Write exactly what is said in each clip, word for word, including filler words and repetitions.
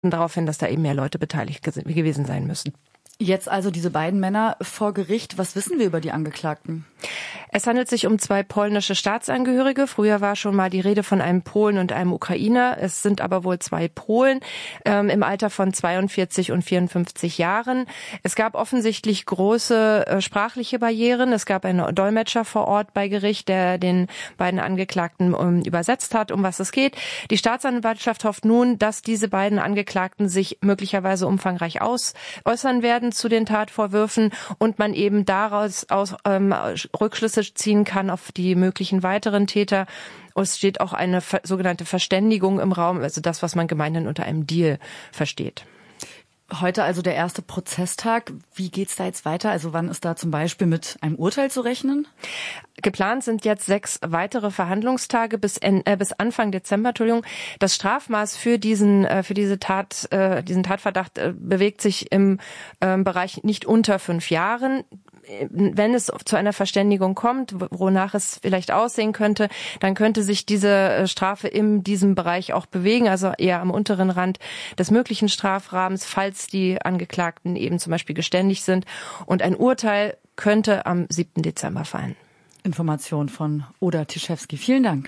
darauf hin, dass da eben mehr Leute beteiligt gewesen sein müssen. Jetzt also diese beiden Männer vor Gericht. Was wissen wir über die Angeklagten? Es handelt sich um zwei polnische Staatsangehörige. Früher war schon mal die Rede von einem Polen und einem Ukrainer. Es sind aber wohl zwei Polen ähm, im Alter von zweiundvierzig und vierundfünfzig Jahren. Es gab offensichtlich große äh, sprachliche Barrieren. Es gab einen Dolmetscher vor Ort bei Gericht, der den beiden Angeklagten ähm, übersetzt hat, um was es geht. Die Staatsanwaltschaft hofft nun, dass diese beiden Angeklagten sich möglicherweise umfangreich aus, äußern werden zu den Tatvorwürfen und man eben daraus aus, ähm, Rückschlüsse ziehen kann auf die möglichen weiteren Täter. Es steht auch eine ver- sogenannte Verständigung im Raum, also das, was man gemeinhin unter einem Deal versteht. Heute also der erste Prozesstag. Wie geht's da jetzt weiter? Also wann ist da zum Beispiel mit einem Urteil zu rechnen? Geplant sind jetzt sechs weitere Verhandlungstage bis, en, äh, bis Anfang Dezember. Entschuldigung. Das Strafmaß für diesen äh, für diese Tat, äh, diesen Tatverdacht äh, bewegt sich im äh, Bereich nicht unter fünf Jahren. Wenn es zu einer Verständigung kommt, wonach es vielleicht aussehen könnte, dann könnte sich diese Strafe in diesem Bereich auch bewegen, also eher am unteren Rand des möglichen Strafrahmens, falls die Angeklagten eben zum Beispiel geständig sind. Und ein Urteil könnte am siebten Dezember fallen. Information von Oda Tischewski. Vielen Dank.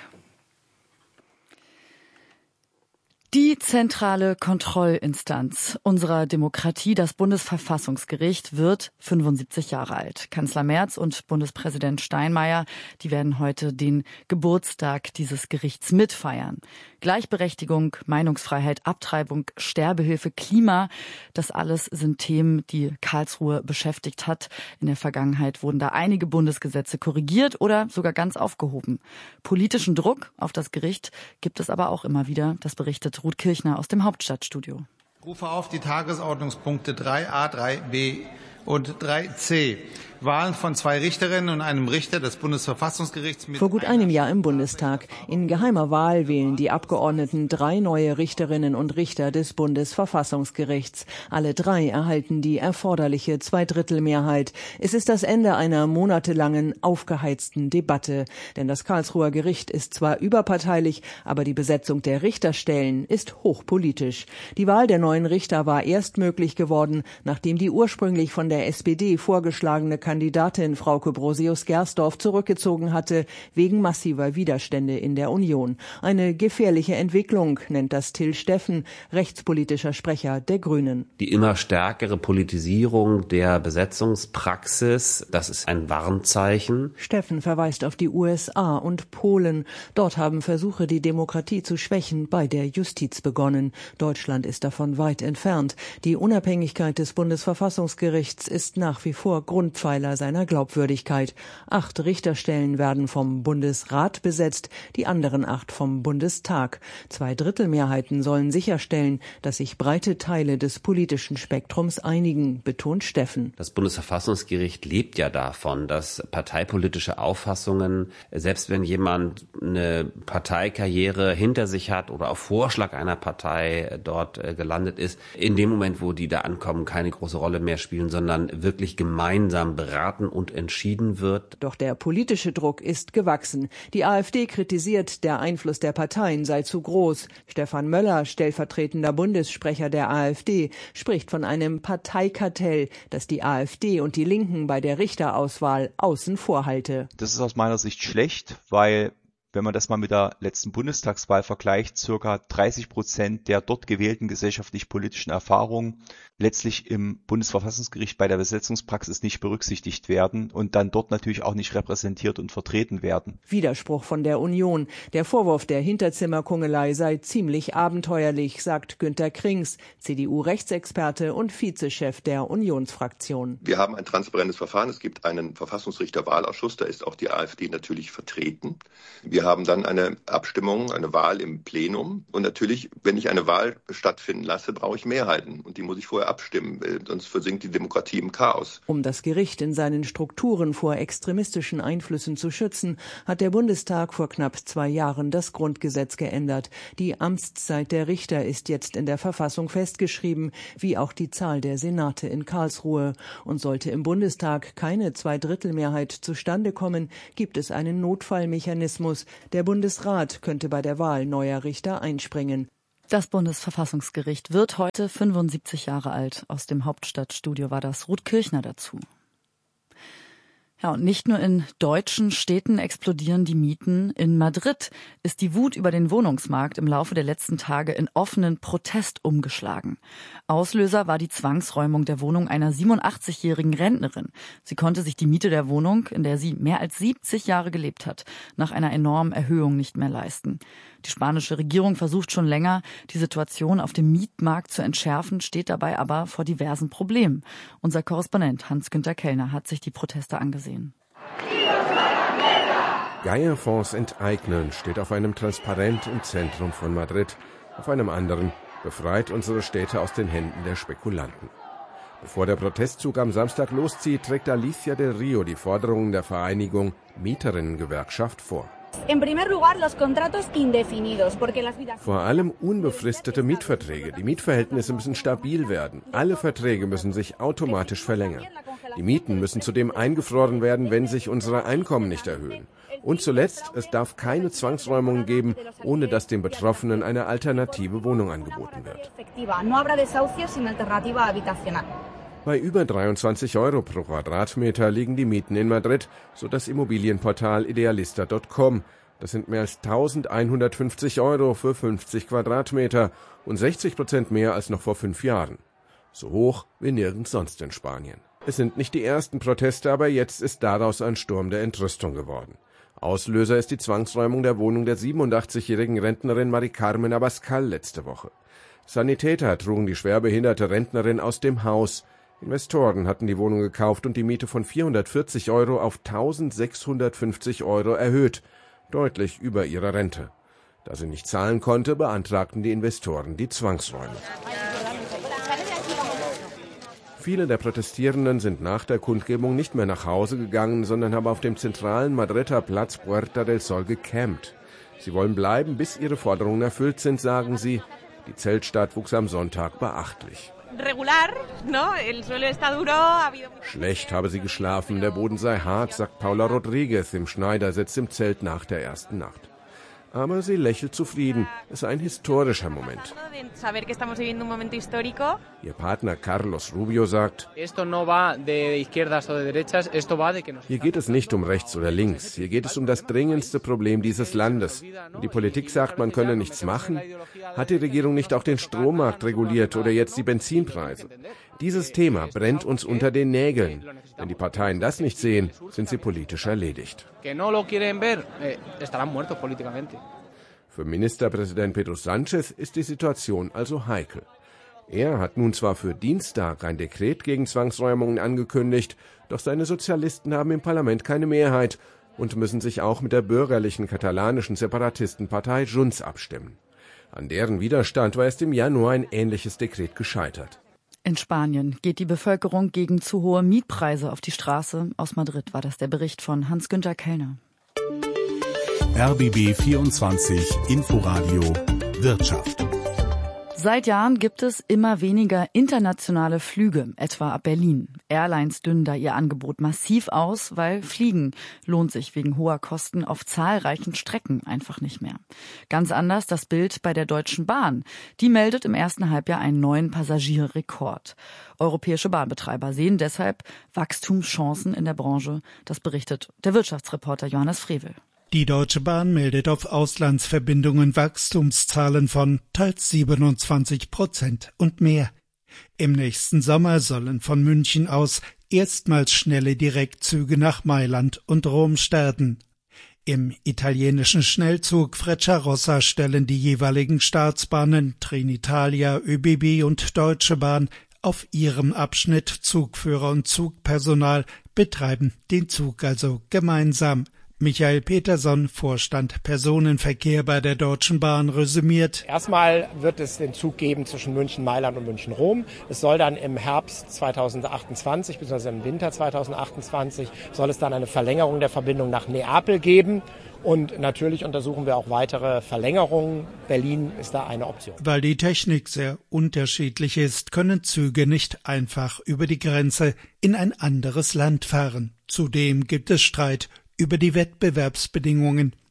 Die zentrale Kontrollinstanz unserer Demokratie, das Bundesverfassungsgericht, wird fünfundsiebzig Jahre alt. Kanzler Merz und Bundespräsident Steinmeier, die werden heute den Geburtstag dieses Gerichts mitfeiern. Gleichberechtigung, Meinungsfreiheit, Abtreibung, Sterbehilfe, Klima, das alles sind Themen, die Karlsruhe beschäftigt hat. In der Vergangenheit wurden da einige Bundesgesetze korrigiert oder sogar ganz aufgehoben. Politischen Druck auf das Gericht gibt es aber auch immer wieder. Das berichtet Ruth Kirchner aus dem Hauptstadtstudio. Ich rufe auf die Tagesordnungspunkte drei a, drei b und drei c. Wahlen von zwei Richterinnen und einem Richter des Bundesverfassungsgerichts. Vor gut einem Jahr im Bundestag. In geheimer Wahl wählen die Abgeordneten drei neue Richterinnen und Richter des Bundesverfassungsgerichts. Alle drei erhalten die erforderliche Zweidrittelmehrheit. Es ist das Ende einer monatelangen, aufgeheizten Debatte. Denn das Karlsruher Gericht ist zwar überparteilich, aber die Besetzung der Richterstellen ist hochpolitisch. Die Wahl der neuen Richter war erst möglich geworden, nachdem die ursprünglich von der S P D vorgeschlagene Kandidatin Frauke Brosius-Gersdorf zurückgezogen hatte, wegen massiver Widerstände in der Union. Eine gefährliche Entwicklung, nennt das Till Steffen, rechtspolitischer Sprecher der Grünen. Die immer stärkere Politisierung der Besetzungspraxis, das ist ein Warnzeichen. Steffen verweist auf die U S A und Polen. Dort haben Versuche, die Demokratie zu schwächen, bei der Justiz begonnen. Deutschland ist davon weit entfernt. Die Unabhängigkeit des Bundesverfassungsgerichts ist nach wie vor Grundpfeiler seiner Glaubwürdigkeit. Acht Richterstellen werden vom Bundesrat besetzt, die anderen acht vom Bundestag. Zweidrittelmehrheiten sollen sicherstellen, dass sich breite Teile des politischen Spektrums einigen, betont Steffen. Das Bundesverfassungsgericht lebt ja davon, dass parteipolitische Auffassungen, selbst wenn jemand eine Parteikarriere hinter sich hat oder auf Vorschlag einer Partei dort gelandet ist, in dem Moment, wo die da ankommen, keine große Rolle mehr spielen, sondern wirklich gemeinsam beraten und entschieden wird. Doch der politische Druck ist gewachsen. Die AfD kritisiert, der Einfluss der Parteien sei zu groß. Stefan Möller, stellvertretender Bundessprecher der AfD, spricht von einem Parteikartell, das die AfD und die Linken bei der Richterauswahl außen vor halte. Das ist aus meiner Sicht schlecht, weil wenn man das mal mit der letzten Bundestagswahl vergleicht, circa dreißig Prozent der dort gewählten gesellschaftlich-politischen Erfahrungen letztlich im Bundesverfassungsgericht bei der Besetzungspraxis nicht berücksichtigt werden und dann dort natürlich auch nicht repräsentiert und vertreten werden. Widerspruch von der Union. Der Vorwurf der Hinterzimmerkungelei sei ziemlich abenteuerlich, sagt Günter Krings, C D U-Rechtsexperte und Vizechef der Unionsfraktion. Wir haben ein transparentes Verfahren. Es gibt einen Verfassungsrichterwahlausschuss, da ist auch die AfD natürlich vertreten. Wir haben dann eine Abstimmung, eine Wahl im Plenum. Und natürlich, wenn ich eine Wahl stattfinden lasse, brauche ich Mehrheiten. Und die muss ich vorher abstimmen, sonst versinkt die Demokratie im Chaos. Um das Gericht in seinen Strukturen vor extremistischen Einflüssen zu schützen, hat der Bundestag vor knapp zwei Jahren das Grundgesetz geändert. Die Amtszeit der Richter ist jetzt in der Verfassung festgeschrieben, wie auch die Zahl der Senate in Karlsruhe. Und sollte im Bundestag keine Zweidrittelmehrheit zustande kommen, gibt es einen Notfallmechanismus. Der Bundesrat könnte bei der Wahl neuer Richter einspringen. Das Bundesverfassungsgericht wird heute fünfundsiebzig Jahre alt. Aus dem Hauptstadtstudio war das Ruth Kirchner dazu. Ja, und nicht nur in deutschen Städten explodieren die Mieten. In Madrid ist die Wut über den Wohnungsmarkt im Laufe der letzten Tage in offenen Protest umgeschlagen. Auslöser war die Zwangsräumung der Wohnung einer siebenundachtzigjährigen Rentnerin. Sie konnte sich die Miete der Wohnung, in der sie mehr als siebzig Jahre gelebt hat, nach einer enormen Erhöhung nicht mehr leisten. Die spanische Regierung versucht schon länger, die Situation auf dem Mietmarkt zu entschärfen, steht dabei aber vor diversen Problemen. Unser Korrespondent Hans-Günther Kellner hat sich die Proteste angesehen. Geierfonds enteignen steht auf einem Transparent im Zentrum von Madrid. Auf einem anderen: befreit unsere Städte aus den Händen der Spekulanten. Bevor der Protestzug am Samstag loszieht, trägt Alicia del Rio die Forderungen der Vereinigung Mieterinnengewerkschaft vor. Vor allem unbefristete Mietverträge. Die Mietverhältnisse müssen stabil werden. Alle Verträge müssen sich automatisch verlängern. Die Mieten müssen zudem eingefroren werden, wenn sich unsere Einkommen nicht erhöhen. Und zuletzt, es darf keine Zwangsräumungen geben, ohne dass den Betroffenen eine alternative Wohnung angeboten wird. Bei über dreiundzwanzig Euro pro Quadratmeter liegen die Mieten in Madrid, so das Immobilienportal idealista punkt com. Das sind mehr als eintausendeinhundertfünfzig Euro für fünfzig Quadratmeter und sechzig Prozent mehr als noch vor fünf Jahren. So hoch wie nirgends sonst in Spanien. Es sind nicht die ersten Proteste, aber jetzt ist daraus ein Sturm der Entrüstung geworden. Auslöser ist die Zwangsräumung der Wohnung der siebenundachtzigjährigen Rentnerin Mari Carmen Abascal letzte Woche. Sanitäter trugen die schwerbehinderte Rentnerin aus dem Haus. Investoren hatten die Wohnung gekauft und die Miete von vierhundertvierzig Euro auf eintausendsechshundertfünfzig Euro erhöht, deutlich über ihrer Rente. Da sie nicht zahlen konnte, beantragten die Investoren die Zwangsräumung. Viele der Protestierenden sind nach der Kundgebung nicht mehr nach Hause gegangen, sondern haben auf dem zentralen Madrider Platz Puerta del Sol gecampt. Sie wollen bleiben, bis ihre Forderungen erfüllt sind, sagen sie. Die Zeltstadt wuchs am Sonntag beachtlich. Schlecht habe sie geschlafen, der Boden sei hart, sagt Paula Rodriguez im Schneidersitz im Zelt nach der ersten Nacht. Aber sie lächelt zufrieden. Es ist ein historischer Moment. Ihr Partner Carlos Rubio sagt: Hier geht es nicht um rechts oder links. Hier geht es um das dringendste Problem dieses Landes. Und die Politik sagt, man könne nichts machen. Hat die Regierung nicht auch den Strommarkt reguliert oder jetzt die Benzinpreise? Dieses Thema brennt uns unter den Nägeln. Wenn die Parteien das nicht sehen, sind sie politisch erledigt. Für Ministerpräsident Pedro Sánchez ist die Situation also heikel. Er hat nun zwar für Dienstag ein Dekret gegen Zwangsräumungen angekündigt, doch seine Sozialisten haben im Parlament keine Mehrheit und müssen sich auch mit der bürgerlichen katalanischen Separatistenpartei Junts abstimmen. An deren Widerstand war erst im Januar ein ähnliches Dekret gescheitert. In Spanien geht die Bevölkerung gegen zu hohe Mietpreise auf die Straße. Aus Madrid war das der Bericht von Hans-Günther Kellner. R B B vierundzwanzig Inforadio Wirtschaft. Seit Jahren gibt es immer weniger internationale Flüge, etwa ab Berlin. Airlines dünnen da ihr Angebot massiv aus, weil Fliegen lohnt sich wegen hoher Kosten auf zahlreichen Strecken einfach nicht mehr. Ganz anders das Bild bei der Deutschen Bahn. Die meldet im ersten Halbjahr einen neuen Passagierrekord. Europäische Bahnbetreiber sehen deshalb Wachstumschancen in der Branche. Das berichtet der Wirtschaftsreporter Johannes Frevel. Die Deutsche Bahn meldet auf Auslandsverbindungen Wachstumszahlen von teils siebenundzwanzig Prozent und mehr. Im nächsten Sommer sollen von München aus erstmals schnelle Direktzüge nach Mailand und Rom starten. Im italienischen Schnellzug Frecciarossa stellen die jeweiligen Staatsbahnen Trenitalia, ÖBB und Deutsche Bahn auf ihrem Abschnitt Zugführer und Zugpersonal, betreiben den Zug also gemeinsam. Michael Peterson, Vorstand Personenverkehr bei der Deutschen Bahn, resümiert: Erstmal wird es den Zug geben zwischen München, Mailand und München, Rom. Es soll dann im Herbst zweitausendachtundzwanzig bzw. im Winter zweitausendachtundzwanzig soll es dann eine Verlängerung der Verbindung nach Neapel geben. Und natürlich untersuchen wir auch weitere Verlängerungen. Berlin ist da eine Option. Weil die Technik sehr unterschiedlich ist, können Züge nicht einfach über die Grenze in ein anderes Land fahren. Zudem gibt es Streit über die Wettbewerbsbedingungen.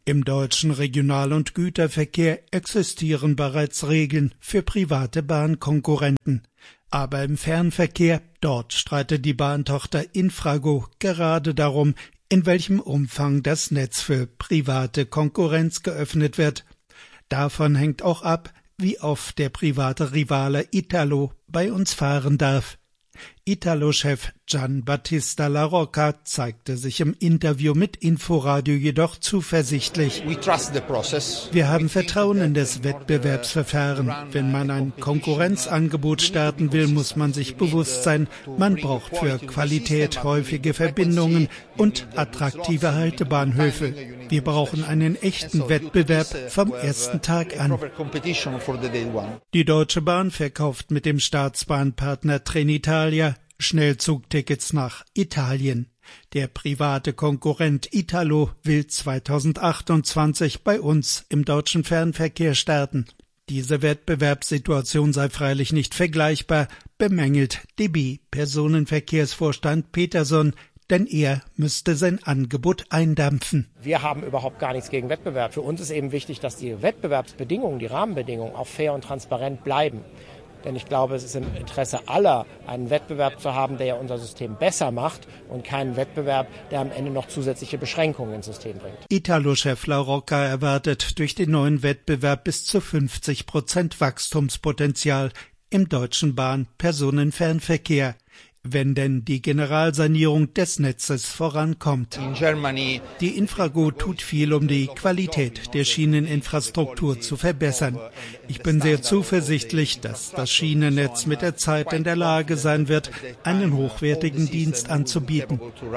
Im deutschen Regional- und Güterverkehr existieren bereits Regeln für private Bahnkonkurrenten. Aber im Fernverkehr, dort streitet die Bahntochter Infrago gerade darum, in welchem Umfang das Netz für private Konkurrenz geöffnet wird. Davon hängt auch ab, wie oft der private Rivale Italo bei uns fahren darf. Italo-Chef Gian Battista La Rocca zeigte sich im Interview mit Inforadio jedoch zuversichtlich. Wir haben Vertrauen in das Wettbewerbsverfahren. Wenn man ein Konkurrenzangebot starten will, muss man sich bewusst sein, man braucht für Qualität häufige Verbindungen und attraktive Haltebahnhöfe. Wir brauchen einen echten Wettbewerb vom ersten Tag an. Die Deutsche Bahn verkauft mit dem Staatsbahnpartner Trenitalia Schnellzugtickets nach Italien. Der private Konkurrent Italo will zweitausendachtundzwanzig bei uns im deutschen Fernverkehr starten. Diese Wettbewerbssituation sei freilich nicht vergleichbar, bemängelt D B Personenverkehrsvorstand Peterson, denn er müsste sein Angebot eindampfen. Wir haben überhaupt gar nichts gegen Wettbewerb. Für uns ist eben wichtig, dass die Wettbewerbsbedingungen, die Rahmenbedingungen auch fair und transparent bleiben. Denn ich glaube, es ist im Interesse aller, einen Wettbewerb zu haben, der ja unser System besser macht und keinen Wettbewerb, der am Ende noch zusätzliche Beschränkungen ins System bringt. Italo-Chef La Rocca erwartet durch den neuen Wettbewerb bis zu fünfzig Prozent Wachstumspotenzial im deutschen Bahn-Personenfernverkehr, wenn denn die Generalsanierung des Netzes vorankommt. Die Infrago tut viel, um die Qualität der Schieneninfrastruktur zu verbessern. Ich bin sehr zuversichtlich, dass das Schienennetz mit der Zeit in der Lage sein wird, einen hochwertigen Dienst anzubieten.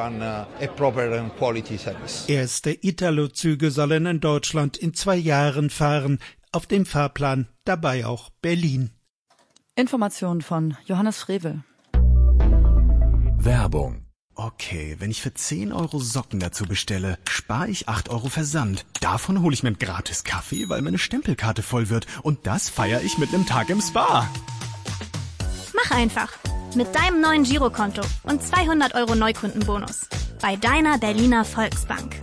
Erste Italo-Züge sollen in Deutschland in zwei Jahren fahren, auf dem Fahrplan dabei auch Berlin. Informationen von Johannes Frevel. Werbung. Okay, wenn ich für zehn Euro Socken dazu bestelle, spare ich acht Euro Versand. Davon hole ich mir einen gratis Kaffee, weil meine Stempelkarte voll wird. Und das feiere ich mit einem Tag im Spa. Mach einfach. Mit deinem neuen Girokonto und zweihundert Euro Neukundenbonus. Bei deiner Berliner Volksbank.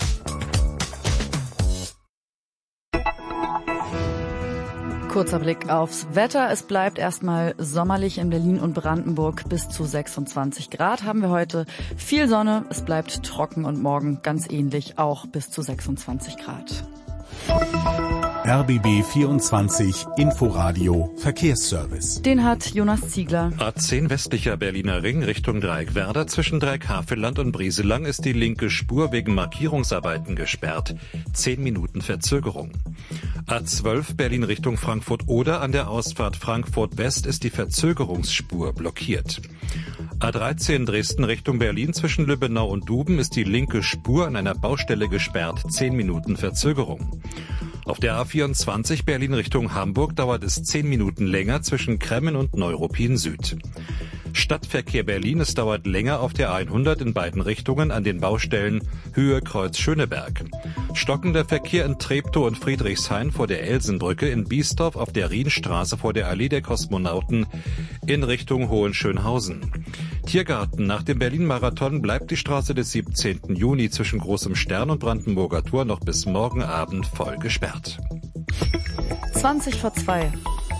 Kurzer Blick aufs Wetter. Es bleibt erstmal sommerlich in Berlin und Brandenburg. Bis zu sechsundzwanzig Grad haben wir heute. Viel Sonne, es bleibt trocken und morgen ganz ähnlich auch bis zu sechsundzwanzig Grad. R B B vierundzwanzig Inforadio Verkehrsservice. Den hat Jonas Ziegler. A zehn westlicher Berliner Ring Richtung Dreieckwerder. Zwischen Dreieck-Havelland und Brieselang ist die linke Spur wegen Markierungsarbeiten gesperrt. Zehn Minuten Verzögerung. A zwölf Berlin Richtung Frankfurt-Oder. An der Ausfahrt Frankfurt West ist die Verzögerungsspur blockiert. A dreizehn Dresden Richtung Berlin. Zwischen Lübbenau und Duben ist die linke Spur an einer Baustelle gesperrt. Zehn Minuten Verzögerung. Auf der A vierundzwanzig Berlin Richtung Hamburg dauert es zehn Minuten länger zwischen Kremmen und Neuruppin Süd. Stadtverkehr Berlin, es dauert länger auf der hundert in beiden Richtungen an den Baustellen Höhe Kreuz Schöneberg. Stockender Verkehr in Treptow und Friedrichshain vor der Elsenbrücke, in Biesdorf auf der Rienstraße vor der Allee der Kosmonauten in Richtung Hohenschönhausen. Tiergarten, nach dem Berlin-Marathon bleibt die Straße des siebzehnten Juni zwischen Großem Stern und Brandenburger Tor noch bis morgen Abend voll gesperrt. zwanzig vor zwei.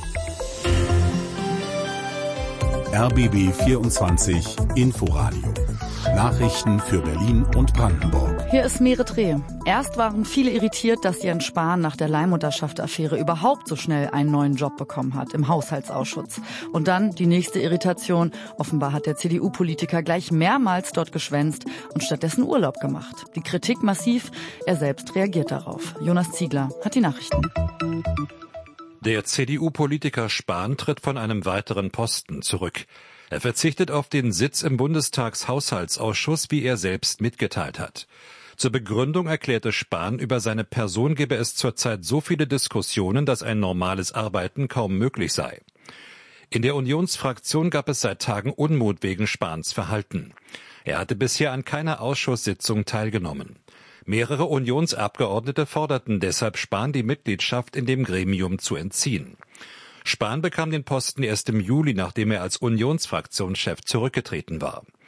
R B B vierundzwanzig Inforadio. Nachrichten für Berlin und Brandenburg. Hier ist Meret Reh. Erst waren viele irritiert, dass Jens Spahn nach der Leihmutterschaft-Affäre überhaupt so schnell einen neuen Job bekommen hat im Haushaltsausschuss. Und dann die nächste Irritation. Offenbar hat der C D U-Politiker gleich mehrmals dort geschwänzt und stattdessen Urlaub gemacht. Die Kritik massiv, er selbst reagiert darauf. Jonas Ziegler hat die Nachrichten. Der C D U-Politiker Spahn tritt von einem weiteren Posten zurück. Er verzichtet auf den Sitz im Bundestagshaushaltsausschuss, wie er selbst mitgeteilt hat. Zur Begründung erklärte Spahn, über seine Person gebe es zurzeit so viele Diskussionen, dass ein normales Arbeiten kaum möglich sei. In der Unionsfraktion gab es seit Tagen Unmut wegen Spahns Verhalten. Er hatte bisher an keiner Ausschusssitzung teilgenommen. Mehrere Unionsabgeordnete forderten deshalb Spahn, die Mitgliedschaft in dem Gremium zu entziehen. Spahn bekam den Posten erst im Juli, nachdem er als Unionsfraktionschef zurückgetreten war.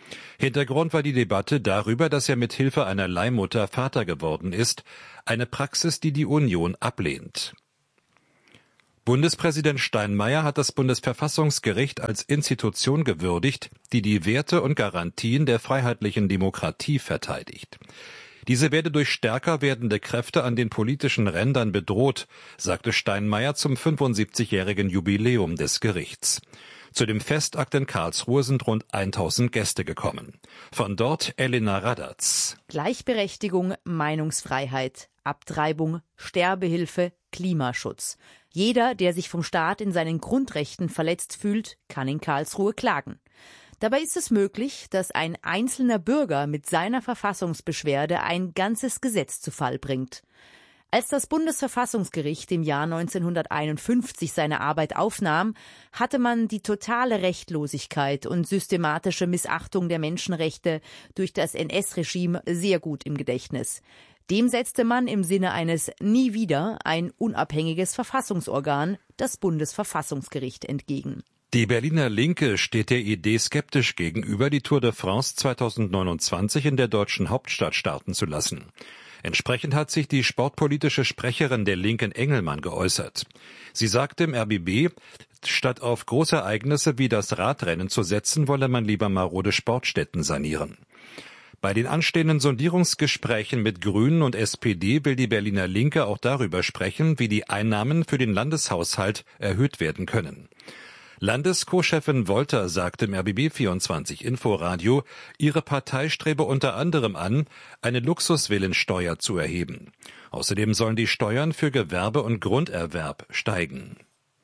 Hintergrund war die Debatte darüber, dass er mit Hilfe einer Leihmutter Vater geworden ist, eine Praxis, die die Union ablehnt. Bundespräsident Steinmeier hat das Bundesverfassungsgericht als Institution gewürdigt, die die Werte und Garantien der freiheitlichen Demokratie verteidigt. Diese werde durch stärker werdende Kräfte an den politischen Rändern bedroht, sagte Steinmeier zum fünfundsiebzigjährigen Jubiläum des Gerichts. Zu dem Festakt in Karlsruhe sind rund tausend Gäste gekommen. Von dort Elena Radatz. Gleichberechtigung, Meinungsfreiheit, Abtreibung, Sterbehilfe, Klimaschutz. Jeder, der sich vom Staat in seinen Grundrechten verletzt fühlt, kann in Karlsruhe klagen. Dabei ist es möglich, dass ein einzelner Bürger mit seiner Verfassungsbeschwerde ein ganzes Gesetz zu Fall bringt. Als das Bundesverfassungsgericht im Jahr neunzehnhunderteinundfünfzig seine Arbeit aufnahm, hatte man die totale Rechtlosigkeit und systematische Missachtung der Menschenrechte durch das N S-Regime sehr gut im Gedächtnis. Dem setzte man im Sinne eines Nie wieder ein unabhängiges Verfassungsorgan, das Bundesverfassungsgericht, entgegen. Die Berliner Linke steht der Idee skeptisch gegenüber, die Tour de France zweitausendneunundzwanzig in der deutschen Hauptstadt starten zu lassen. Entsprechend hat sich die sportpolitische Sprecherin der Linken Engelmann geäußert. Sie sagte im R B B, statt auf große Ereignisse wie das Radrennen zu setzen, wolle man lieber marode Sportstätten sanieren. Bei den anstehenden Sondierungsgesprächen mit Grünen und S P D will die Berliner Linke auch darüber sprechen, wie die Einnahmen für den Landeshaushalt erhöht werden können. Landesco-Chefin Wolter sagte im R B B vierundzwanzig Inforadio, ihre Partei strebe unter anderem an, eine Luxusvillensteuer zu erheben. Außerdem sollen die Steuern für Gewerbe und Grunderwerb steigen.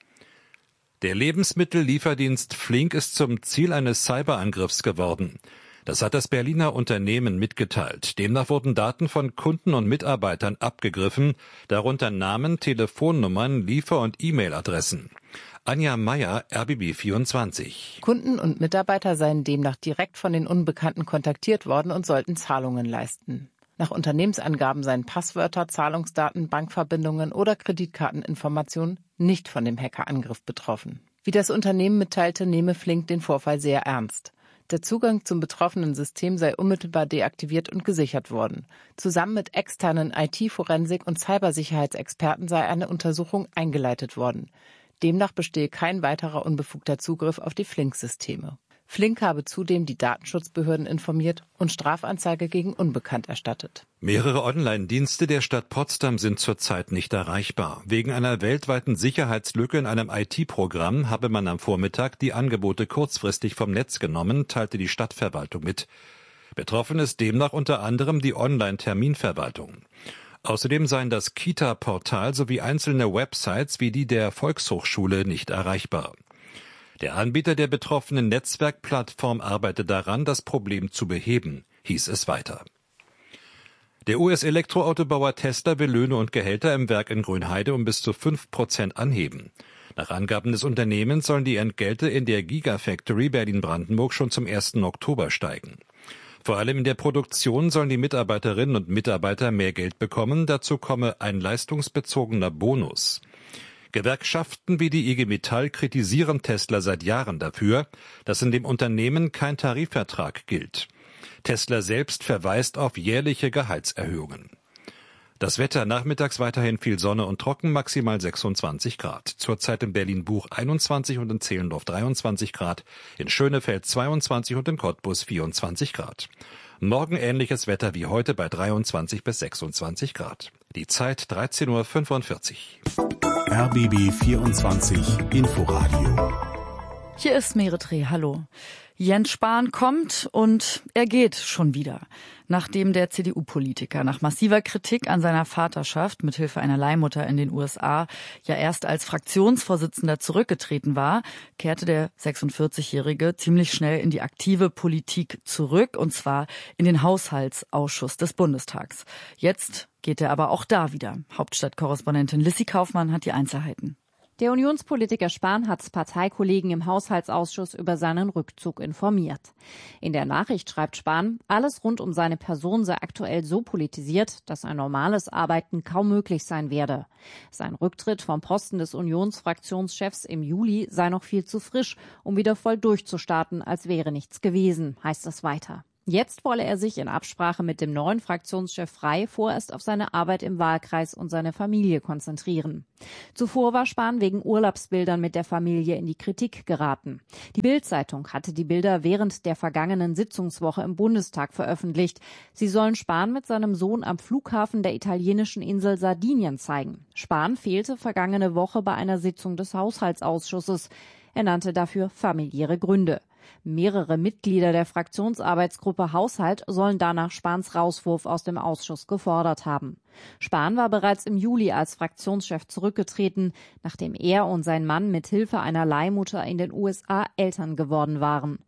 Der Lebensmittellieferdienst Flink ist zum Ziel eines Cyberangriffs geworden. Das hat das Berliner Unternehmen mitgeteilt. Demnach wurden Daten von Kunden und Mitarbeitern abgegriffen, darunter Namen, Telefonnummern, Liefer- und E-Mail-Adressen. Anja Meyer, R B B vierundzwanzig. Kunden und Mitarbeiter seien demnach direkt von den Unbekannten kontaktiert worden und sollten Zahlungen leisten. Nach Unternehmensangaben seien Passwörter, Zahlungsdaten, Bankverbindungen oder Kreditkarteninformationen nicht von dem Hackerangriff betroffen. Wie das Unternehmen mitteilte, nehme Flink den Vorfall sehr ernst. Der Zugang zum betroffenen System sei unmittelbar deaktiviert und gesichert worden. Zusammen mit externen I T-Forensik- und Cybersicherheitsexperten sei eine Untersuchung eingeleitet worden. Demnach bestehe kein weiterer unbefugter Zugriff auf die Flink-Systeme. Flink habe zudem die Datenschutzbehörden informiert und Strafanzeige gegen Unbekannt erstattet. Mehrere Online-Dienste der Stadt Potsdam sind zurzeit nicht erreichbar. Wegen einer weltweiten Sicherheitslücke in einem I T-Programm habe man am Vormittag die Angebote kurzfristig vom Netz genommen, teilte die Stadtverwaltung mit. Betroffen ist demnach unter anderem die Online-Terminverwaltung. Außerdem seien das Kita-Portal sowie einzelne Websites wie die der Volkshochschule nicht erreichbar. Der Anbieter der betroffenen Netzwerkplattform arbeite daran, das Problem zu beheben, hieß es weiter. Der U S-Elektroautobauer Tesla will Löhne und Gehälter im Werk in Grünheide um bis zu fünf Prozent anheben. Nach Angaben des Unternehmens sollen die Entgelte in der Gigafactory Berlin-Brandenburg schon zum ersten Oktober steigen. Vor allem in der Produktion sollen die Mitarbeiterinnen und Mitarbeiter mehr Geld bekommen. Dazu komme ein leistungsbezogener Bonus. Gewerkschaften wie die I G Metall kritisieren Tesla seit Jahren dafür, dass in dem Unternehmen kein Tarifvertrag gilt. Tesla selbst verweist auf jährliche Gehaltserhöhungen. Das Wetter: nachmittags weiterhin viel Sonne und trocken, maximal sechsundzwanzig Grad. Zurzeit in Berlin-Buch einundzwanzig und in Zehlendorf dreiundzwanzig Grad, in Schönefeld zweiundzwanzig und in Cottbus vierundzwanzig Grad. Morgen ähnliches Wetter wie heute bei dreiundzwanzig bis sechsundzwanzig Grad. Die Zeit dreizehn Uhr fünfundvierzig. R B B vierundzwanzig Inforadio. Hier ist Meretre, hallo. Jens Spahn kommt und er geht schon wieder. Nachdem der C D U-Politiker nach massiver Kritik an seiner Vaterschaft mithilfe einer Leihmutter in den U S A ja erst als Fraktionsvorsitzender zurückgetreten war, kehrte der sechsundvierzigjährige ziemlich schnell in die aktive Politik zurück, und zwar in den Haushaltsausschuss des Bundestags. Jetzt geht er aber auch da wieder. Hauptstadtkorrespondentin Lissy Kaufmann hat die Einzelheiten. Der Unionspolitiker Spahn hat Parteikollegen im Haushaltsausschuss über seinen Rückzug informiert. In der Nachricht schreibt Spahn, alles rund um seine Person sei aktuell so politisiert, dass ein normales Arbeiten kaum möglich sein werde. Sein Rücktritt vom Posten des Unionsfraktionschefs im Juli sei noch viel zu frisch, um wieder voll durchzustarten, als wäre nichts gewesen, heißt es weiter. Jetzt wolle er sich in Absprache mit dem neuen Fraktionschef Frey vorerst auf seine Arbeit im Wahlkreis und seine Familie konzentrieren. Zuvor war Spahn wegen Urlaubsbildern mit der Familie in die Kritik geraten. Die Bild-Zeitung hatte die Bilder während der vergangenen Sitzungswoche im Bundestag veröffentlicht. Sie sollen Spahn mit seinem Sohn am Flughafen der italienischen Insel Sardinien zeigen. Spahn fehlte vergangene Woche bei einer Sitzung des Haushaltsausschusses. Er nannte dafür familiäre Gründe. Mehrere Mitglieder der Fraktionsarbeitsgruppe Haushalt sollen danach Spahns Rauswurf aus dem Ausschuss gefordert haben. Spahn war bereits im Juli als Fraktionschef zurückgetreten, nachdem er und sein Mann mit Hilfe einer Leihmutter in den U S A Eltern geworden waren.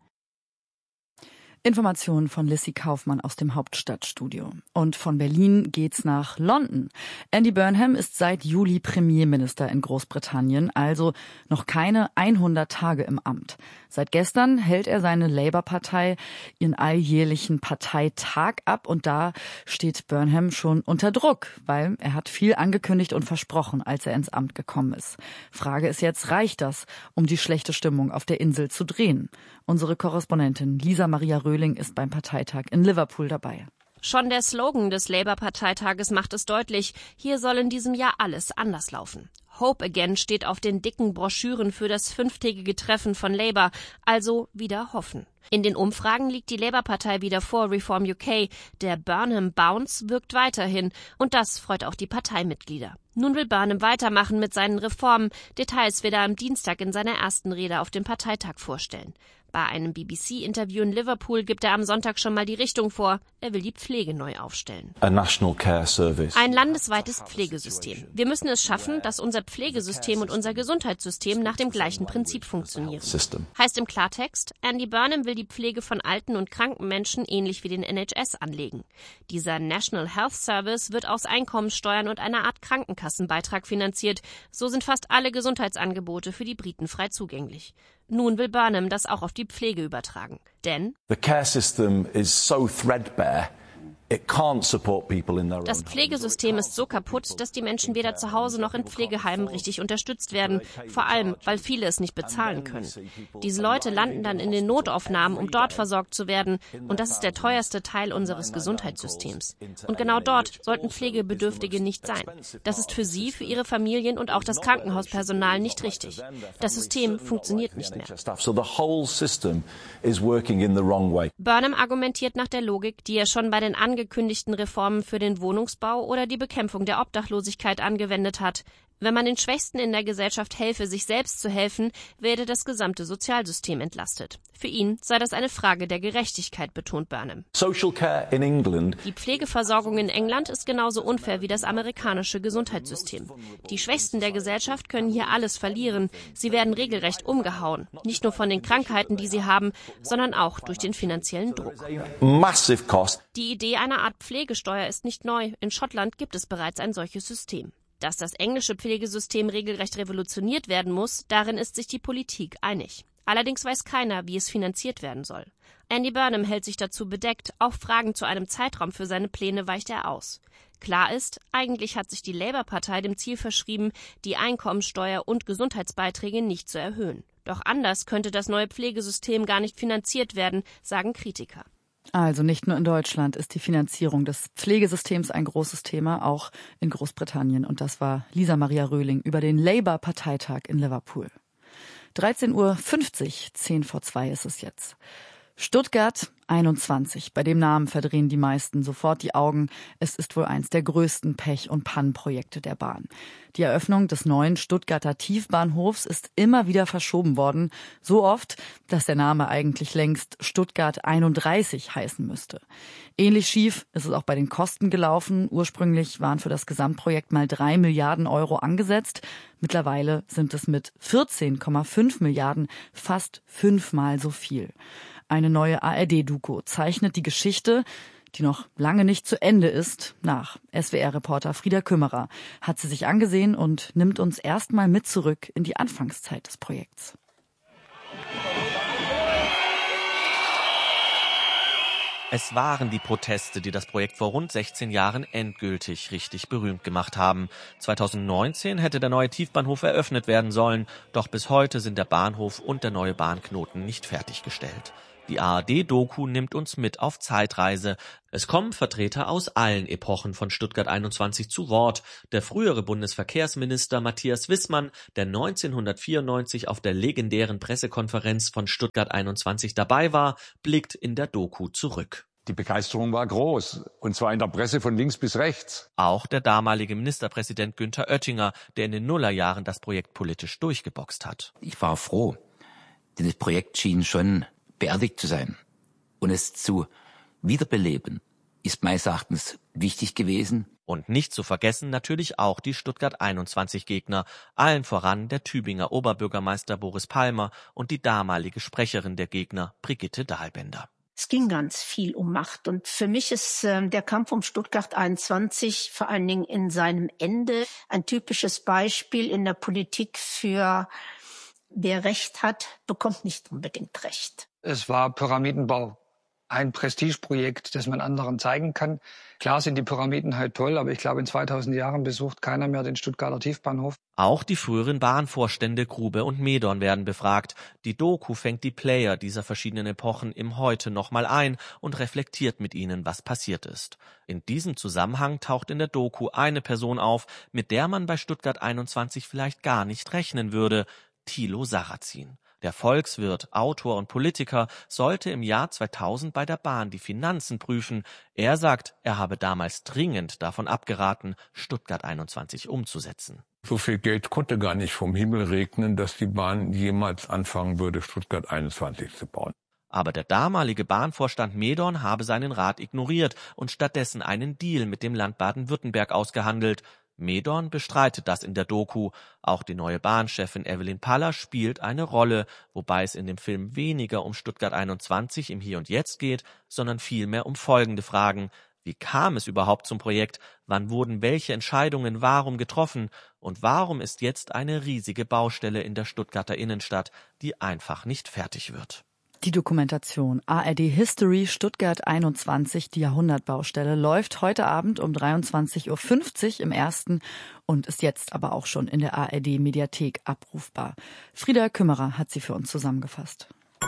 Informationen von Lissy Kaufmann aus dem Hauptstadtstudio. Und von Berlin geht's nach London. Andy Burnham ist seit Juli Premierminister in Großbritannien, also noch keine hundert Tage im Amt. Seit gestern hält er seine Labour-Partei ihren alljährlichen Parteitag ab und da steht Burnham schon unter Druck, weil er hat viel angekündigt und versprochen, als er ins Amt gekommen ist. Frage ist jetzt, reicht das, um die schlechte Stimmung auf der Insel zu drehen? Unsere Korrespondentin Lisa Maria Röhling ist beim Parteitag in Liverpool dabei. Schon der Slogan des Labour-Parteitages macht es deutlich, hier soll in diesem Jahr alles anders laufen. Hope Again steht auf den dicken Broschüren für das fünftägige Treffen von Labour, also wieder hoffen. In den Umfragen liegt die Labour-Partei wieder vor Reform U K. Der Burnham Bounce wirkt weiterhin und das freut auch die Parteimitglieder. Nun will Burnham weitermachen mit seinen Reformen. Details wird er am Dienstag in seiner ersten Rede auf dem Parteitag vorstellen. Bei einem B B C-Interview in Liverpool gibt er am Sonntag schon mal die Richtung vor. Er will die Pflege neu aufstellen. A national care service. Ein landesweites Pflegesystem. Wir müssen es schaffen, dass unser Pflegesystem und unser Gesundheitssystem nach dem gleichen Prinzip funktionieren. Heißt im Klartext, Andy Burnham will die Pflege von alten und kranken Menschen ähnlich wie den N H S anlegen. Dieser National Health Service wird aus Einkommenssteuern und einer Art Krankenkassenbeitrag finanziert. So sind fast alle Gesundheitsangebote für die Briten frei zugänglich. Nun will Burnham das auch auf die Pflege übertragen. Denn The care system is so threadbare. It can't support people in their das own Pflegesystem ist so kaputt, dass die Menschen weder zu Hause noch in Pflegeheimen richtig unterstützt werden. Vor allem, weil viele es nicht bezahlen können. Diese Leute landen dann in den Notaufnahmen, um dort versorgt zu werden. Und das ist der teuerste Teil unseres Gesundheitssystems. Und genau dort sollten Pflegebedürftige nicht sein. Das ist für sie, für ihre Familien und auch das Krankenhauspersonal nicht richtig. Das System funktioniert nicht mehr. So the whole system is working in the wrong way. Burnham argumentiert nach der Logik, die er schon bei den angekündigten angekündigten Reformen für den Wohnungsbau oder die Bekämpfung der Obdachlosigkeit angewendet hat. Wenn man den Schwächsten in der Gesellschaft helfe, sich selbst zu helfen, werde das gesamte Sozialsystem entlastet. Für ihn sei das eine Frage der Gerechtigkeit, betont Burnham. Social care in England. Die Pflegeversorgung in England ist genauso unfair wie das amerikanische Gesundheitssystem. Die Schwächsten der Gesellschaft können hier alles verlieren. Sie werden regelrecht umgehauen. Nicht nur von den Krankheiten, die sie haben, sondern auch durch den finanziellen Druck. Massive cost. Die Idee einer Art Pflegesteuer ist nicht neu. In Schottland gibt es bereits ein solches System. Dass das englische Pflegesystem regelrecht revolutioniert werden muss, darin ist sich die Politik einig. Allerdings weiß keiner, wie es finanziert werden soll. Andy Burnham hält sich dazu bedeckt, auch Fragen zu einem Zeitraum für seine Pläne weicht er aus. Klar ist, eigentlich hat sich die Labour-Partei dem Ziel verschrieben, die Einkommensteuer und Gesundheitsbeiträge nicht zu erhöhen. Doch anders könnte das neue Pflegesystem gar nicht finanziert werden, sagen Kritiker. Also nicht nur in Deutschland ist die Finanzierung des Pflegesystems ein großes Thema, auch in Großbritannien. Und das war Lisa Maria Röhling über den Labour-Parteitag in Liverpool. dreizehn Uhr fünfzig, zehn vor zwei ist es jetzt. Stuttgart einundzwanzig. Bei dem Namen verdrehen die meisten sofort die Augen. Es ist wohl eins der größten Pech- und Pannenprojekte der Bahn. Die Eröffnung des neuen Stuttgarter Tiefbahnhofs ist immer wieder verschoben worden. So oft, dass der Name eigentlich längst Stuttgart einunddreißig heißen müsste. Ähnlich schief ist es auch bei den Kosten gelaufen. Ursprünglich waren für das Gesamtprojekt mal drei Milliarden Euro angesetzt. Mittlerweile sind es mit vierzehn Komma fünf Milliarden fast fünfmal so viel. Eine neue A R D-Doku zeichnet die Geschichte, die noch lange nicht zu Ende ist, nach. S W R-Reporter Frieda Kümmerer hat sie sich angesehen und nimmt uns erstmal mit zurück in die Anfangszeit des Projekts. Es waren die Proteste, die das Projekt vor rund sechzehn Jahren endgültig richtig berühmt gemacht haben. zweitausendneunzehn hätte der neue Tiefbahnhof eröffnet werden sollen, doch bis heute sind der Bahnhof und der neue Bahnknoten nicht fertiggestellt. Die A R D-Doku nimmt uns mit auf Zeitreise. Es kommen Vertreter aus allen Epochen von Stuttgart einundzwanzig zu Wort. Der frühere Bundesverkehrsminister Matthias Wissmann, der neunzehnhundertvierundneunzig auf der legendären Pressekonferenz von Stuttgart einundzwanzig dabei war, blickt in der Doku zurück. Die Begeisterung war groß, und zwar in der Presse von links bis rechts. Auch der damalige Ministerpräsident Günther Oettinger, der in den Nullerjahren das Projekt politisch durchgeboxt hat. Ich war froh, denn das Projekt schien schon beerdigt zu sein. Und es zu wiederbeleben ist meines Erachtens wichtig gewesen. Und nicht zu vergessen natürlich auch die Stuttgart einundzwanzig Gegner, allen voran der Tübinger Oberbürgermeister Boris Palmer und die damalige Sprecherin der Gegner Brigitte Dahlbender. Es ging ganz viel um Macht, und für mich ist äh, der Kampf um Stuttgart einundzwanzig vor allen Dingen in seinem Ende ein typisches Beispiel in der Politik für wer Recht hat, bekommt nicht unbedingt Recht. Es war Pyramidenbau, ein Prestigeprojekt, das man anderen zeigen kann. Klar sind die Pyramiden halt toll, aber ich glaube, in zweitausend Jahren besucht keiner mehr den Stuttgarter Tiefbahnhof. Auch die früheren Bahnvorstände Grube und Medorn werden befragt. Die Doku fängt die Player dieser verschiedenen Epochen im Heute nochmal ein und reflektiert mit ihnen, was passiert ist. In diesem Zusammenhang taucht in der Doku eine Person auf, mit der man bei Stuttgart einundzwanzig vielleicht gar nicht rechnen würde: Thilo Sarrazin. Der Volkswirt, Autor und Politiker sollte im Jahr zweitausend bei der Bahn die Finanzen prüfen. Er sagt, er habe damals dringend davon abgeraten, Stuttgart einundzwanzig umzusetzen. So viel Geld konnte gar nicht vom Himmel regnen, dass die Bahn jemals anfangen würde, Stuttgart einundzwanzig zu bauen. Aber der damalige Bahnvorstand Medorn habe seinen Rat ignoriert und stattdessen einen Deal mit dem Land Baden-Württemberg ausgehandelt. Medorn bestreitet das in der Doku. Auch die neue Bahnchefin Evelyn Paller spielt eine Rolle, wobei es in dem Film weniger um Stuttgart einundzwanzig im Hier und Jetzt geht, sondern vielmehr um folgende Fragen. Wie kam es überhaupt zum Projekt? Wann wurden welche Entscheidungen warum getroffen? Und warum ist jetzt eine riesige Baustelle in der Stuttgarter Innenstadt, die einfach nicht fertig wird? Die Dokumentation A R D History Stuttgart einundzwanzig, die Jahrhundertbaustelle, läuft heute Abend um dreiundzwanzig Uhr fünfzig im Ersten und ist jetzt aber auch schon in der A R D Mediathek abrufbar. Frieda Kümmerer hat sie für uns zusammengefasst.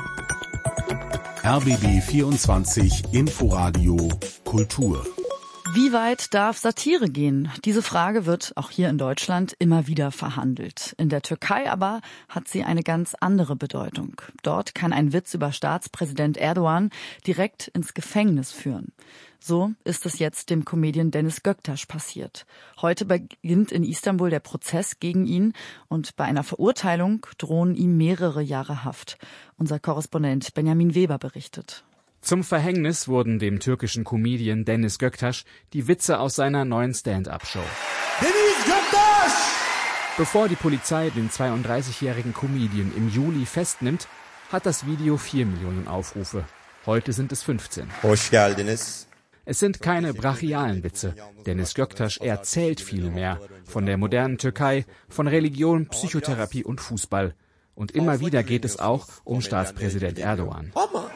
R B B vierundzwanzig Inforadio Kultur. Wie weit darf Satire gehen? Diese Frage wird auch hier in Deutschland immer wieder verhandelt. In der Türkei aber hat sie eine ganz andere Bedeutung. Dort kann ein Witz über Staatspräsident Erdogan direkt ins Gefängnis führen. So ist es jetzt dem Comedian Deniz Göktaş passiert. Heute beginnt in Istanbul der Prozess gegen ihn und bei einer Verurteilung drohen ihm mehrere Jahre Haft. Unser Korrespondent Benjamin Weber berichtet. Zum Verhängnis wurden dem türkischen Comedian Deniz Göktaş die Witze aus seiner neuen Stand-up-Show. Deniz Göktaş! Bevor die Polizei den zweiunddreißigjährigen Comedian im Juli festnimmt, hat das Video vier Millionen Aufrufe. Heute sind es fünfzehn. Hoş geldiniz. Es sind keine brachialen Witze. Deniz Göktaş erzählt viel mehr. Von der modernen Türkei, von Religion, Psychotherapie und Fußball. Und immer wieder geht es auch um Staatspräsident Erdogan.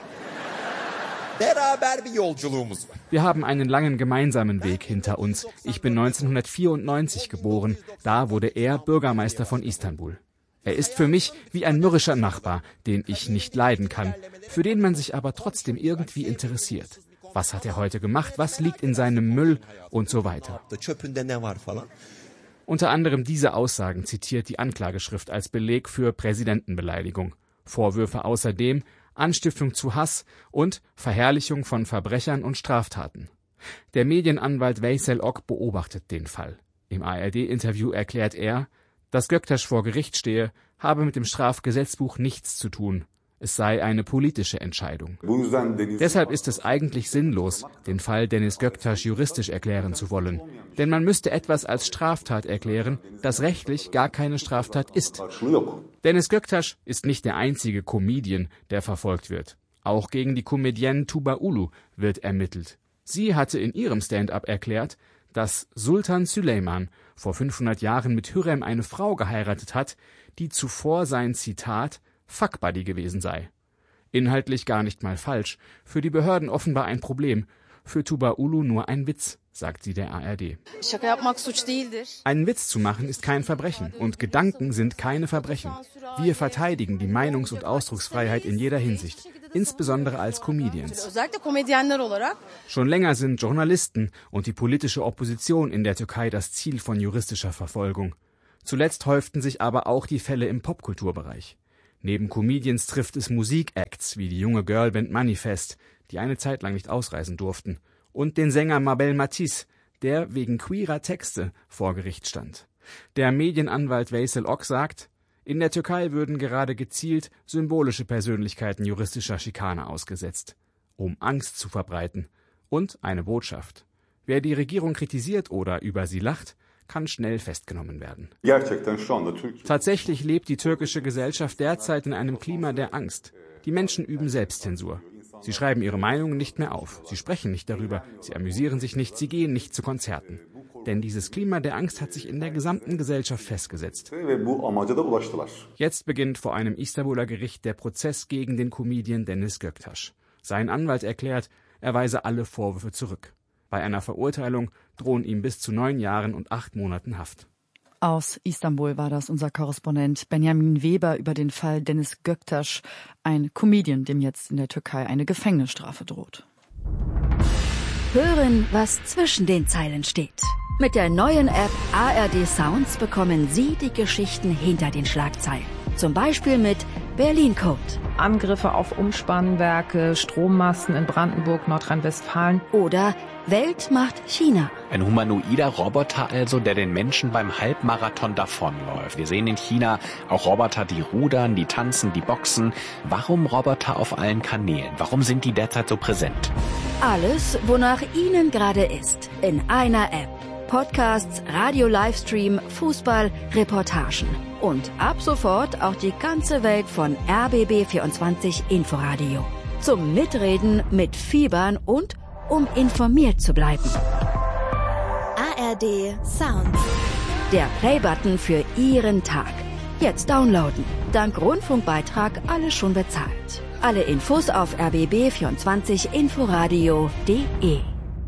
Wir haben einen langen gemeinsamen Weg hinter uns. Ich bin neunzehnhundertvierundneunzig geboren. Da wurde er Bürgermeister von Istanbul. Er ist für mich wie ein mürrischer Nachbar, den ich nicht leiden kann, für den man sich aber trotzdem irgendwie interessiert. Was hat er heute gemacht? Was liegt in seinem Müll? Und so weiter. Unter anderem diese Aussagen zitiert die Anklageschrift als Beleg für Präsidentenbeleidigung. Vorwürfe außerdem Anstiftung zu Hass und Verherrlichung von Verbrechern und Straftaten. Der Medienanwalt Veysel Ok beobachtet den Fall. Im A R D-Interview erklärt er, dass Göktaş vor Gericht stehe, habe mit dem Strafgesetzbuch nichts zu tun. Es sei eine politische Entscheidung. Deshalb ist es eigentlich sinnlos, den Fall Deniz Göktaş juristisch erklären zu wollen. Denn man müsste etwas als Straftat erklären, das rechtlich gar keine Straftat ist. Deniz Göktaş ist nicht der einzige Comedian, der verfolgt wird. Auch gegen die Comedienne Tuba Ulu wird ermittelt. Sie hatte in ihrem Stand-up erklärt, dass Sultan Süleyman vor fünfhundert Jahren mit Hürrem eine Frau geheiratet hat, die zuvor sein, Zitat, Fuckbuddy gewesen sei. Inhaltlich gar nicht mal falsch, für die Behörden offenbar ein Problem, für Tubaulu nur ein Witz, sagt sie der A R D. Einen Witz zu machen ist kein Verbrechen und Gedanken sind keine Verbrechen. Wir verteidigen die Meinungs- und Ausdrucksfreiheit in jeder Hinsicht, insbesondere als Comedians. Schon länger sind Journalisten und die politische Opposition in der Türkei das Ziel von juristischer Verfolgung. Zuletzt häuften sich aber auch die Fälle im Popkulturbereich. Neben Comedians trifft es Musikacts wie die junge Girlband Manifest, die eine Zeit lang nicht ausreisen durften, und den Sänger Mabel Matiz, der wegen queerer Texte vor Gericht stand. Der Medienanwalt Veysel Ok sagt, in der Türkei würden gerade gezielt symbolische Persönlichkeiten juristischer Schikane ausgesetzt, um Angst zu verbreiten. Und eine Botschaft: Wer die Regierung kritisiert oder über sie lacht, kann schnell festgenommen werden. Tatsächlich lebt die türkische Gesellschaft derzeit in einem Klima der Angst. Die Menschen üben Selbstzensur. Sie schreiben ihre Meinungen nicht mehr auf, sie sprechen nicht darüber, sie amüsieren sich nicht, sie gehen nicht zu Konzerten. Denn dieses Klima der Angst hat sich in der gesamten Gesellschaft festgesetzt. Jetzt beginnt vor einem Istanbuler Gericht der Prozess gegen den Comedian Deniz Göktaş. Sein Anwalt erklärt, er weise alle Vorwürfe zurück. Bei einer Verurteilung drohen ihm bis zu neun Jahren und acht Monaten Haft. Aus Istanbul war das unser Korrespondent Benjamin Weber über den Fall Deniz Göktaş, ein Comedian, dem jetzt in der Türkei eine Gefängnisstrafe droht. Hören, was zwischen den Zeilen steht. Mit der neuen App A R D Sounds bekommen Sie die Geschichten hinter den Schlagzeilen. Zum Beispiel mit Berlin Code. Angriffe auf Umspannwerke, Strommasten in Brandenburg, Nordrhein-Westfalen. Oder Welt macht China. Ein humanoider Roboter also, der den Menschen beim Halbmarathon davonläuft. Wir sehen in China auch Roboter, die rudern, die tanzen, die boxen. Warum Roboter auf allen Kanälen? Warum sind die derzeit so präsent? Alles, wonach Ihnen gerade ist, in einer App. Podcasts, Radio-Livestream, Fußball, Reportagen. Und ab sofort auch die ganze Welt von R B B vierundzwanzig Inforadio. Zum Mitreden, Mitfiebern und um informiert zu bleiben. A R D Sounds. Der Playbutton für Ihren Tag. Jetzt downloaden. Dank Rundfunkbeitrag alles schon bezahlt. Alle Infos auf r b b vierundzwanzig inforadio punkt de.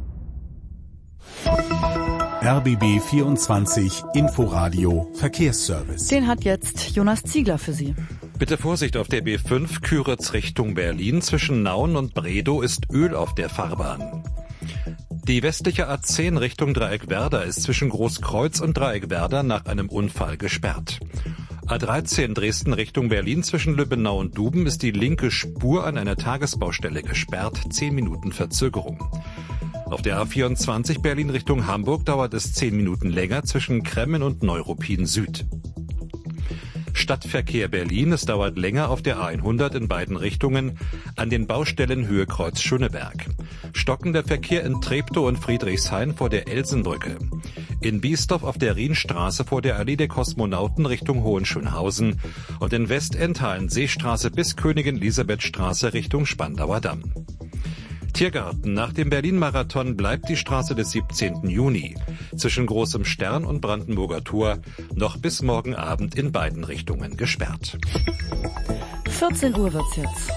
R B B vierundzwanzig Inforadio Verkehrsservice. Den hat jetzt Jonas Ziegler für Sie. Bitte Vorsicht auf der B fünf, Küritz Richtung Berlin. Zwischen Nauen und Bredow ist Öl auf der Fahrbahn. Die westliche A zehn Richtung Dreieckwerder ist zwischen Großkreuz und Dreieckwerder nach einem Unfall gesperrt. A dreizehn Dresden Richtung Berlin zwischen Lübbenau und Duben ist die linke Spur an einer Tagesbaustelle gesperrt. Zehn Minuten Verzögerung. Auf der A vierundzwanzig Berlin Richtung Hamburg dauert es zehn Minuten länger zwischen Kremmen und Neuruppin Süd. Stadtverkehr Berlin, es dauert länger auf der A hundert in beiden Richtungen an den Baustellen Höhe Kreuz Schöneberg. Stockender Verkehr in Treptow und Friedrichshain vor der Elsenbrücke. In Biesdorf auf der Rienstraße vor der Allee der Kosmonauten Richtung Hohenschönhausen und in Westendhallen Seestraße bis Königin Elisabeth Straße Richtung Spandauer Damm. Tiergarten. Nach dem Berlin-Marathon bleibt die Straße des siebzehnten Juni zwischen Großem Stern und Brandenburger Tor noch bis morgen Abend in beiden Richtungen gesperrt. vierzehn Uhr wird's jetzt.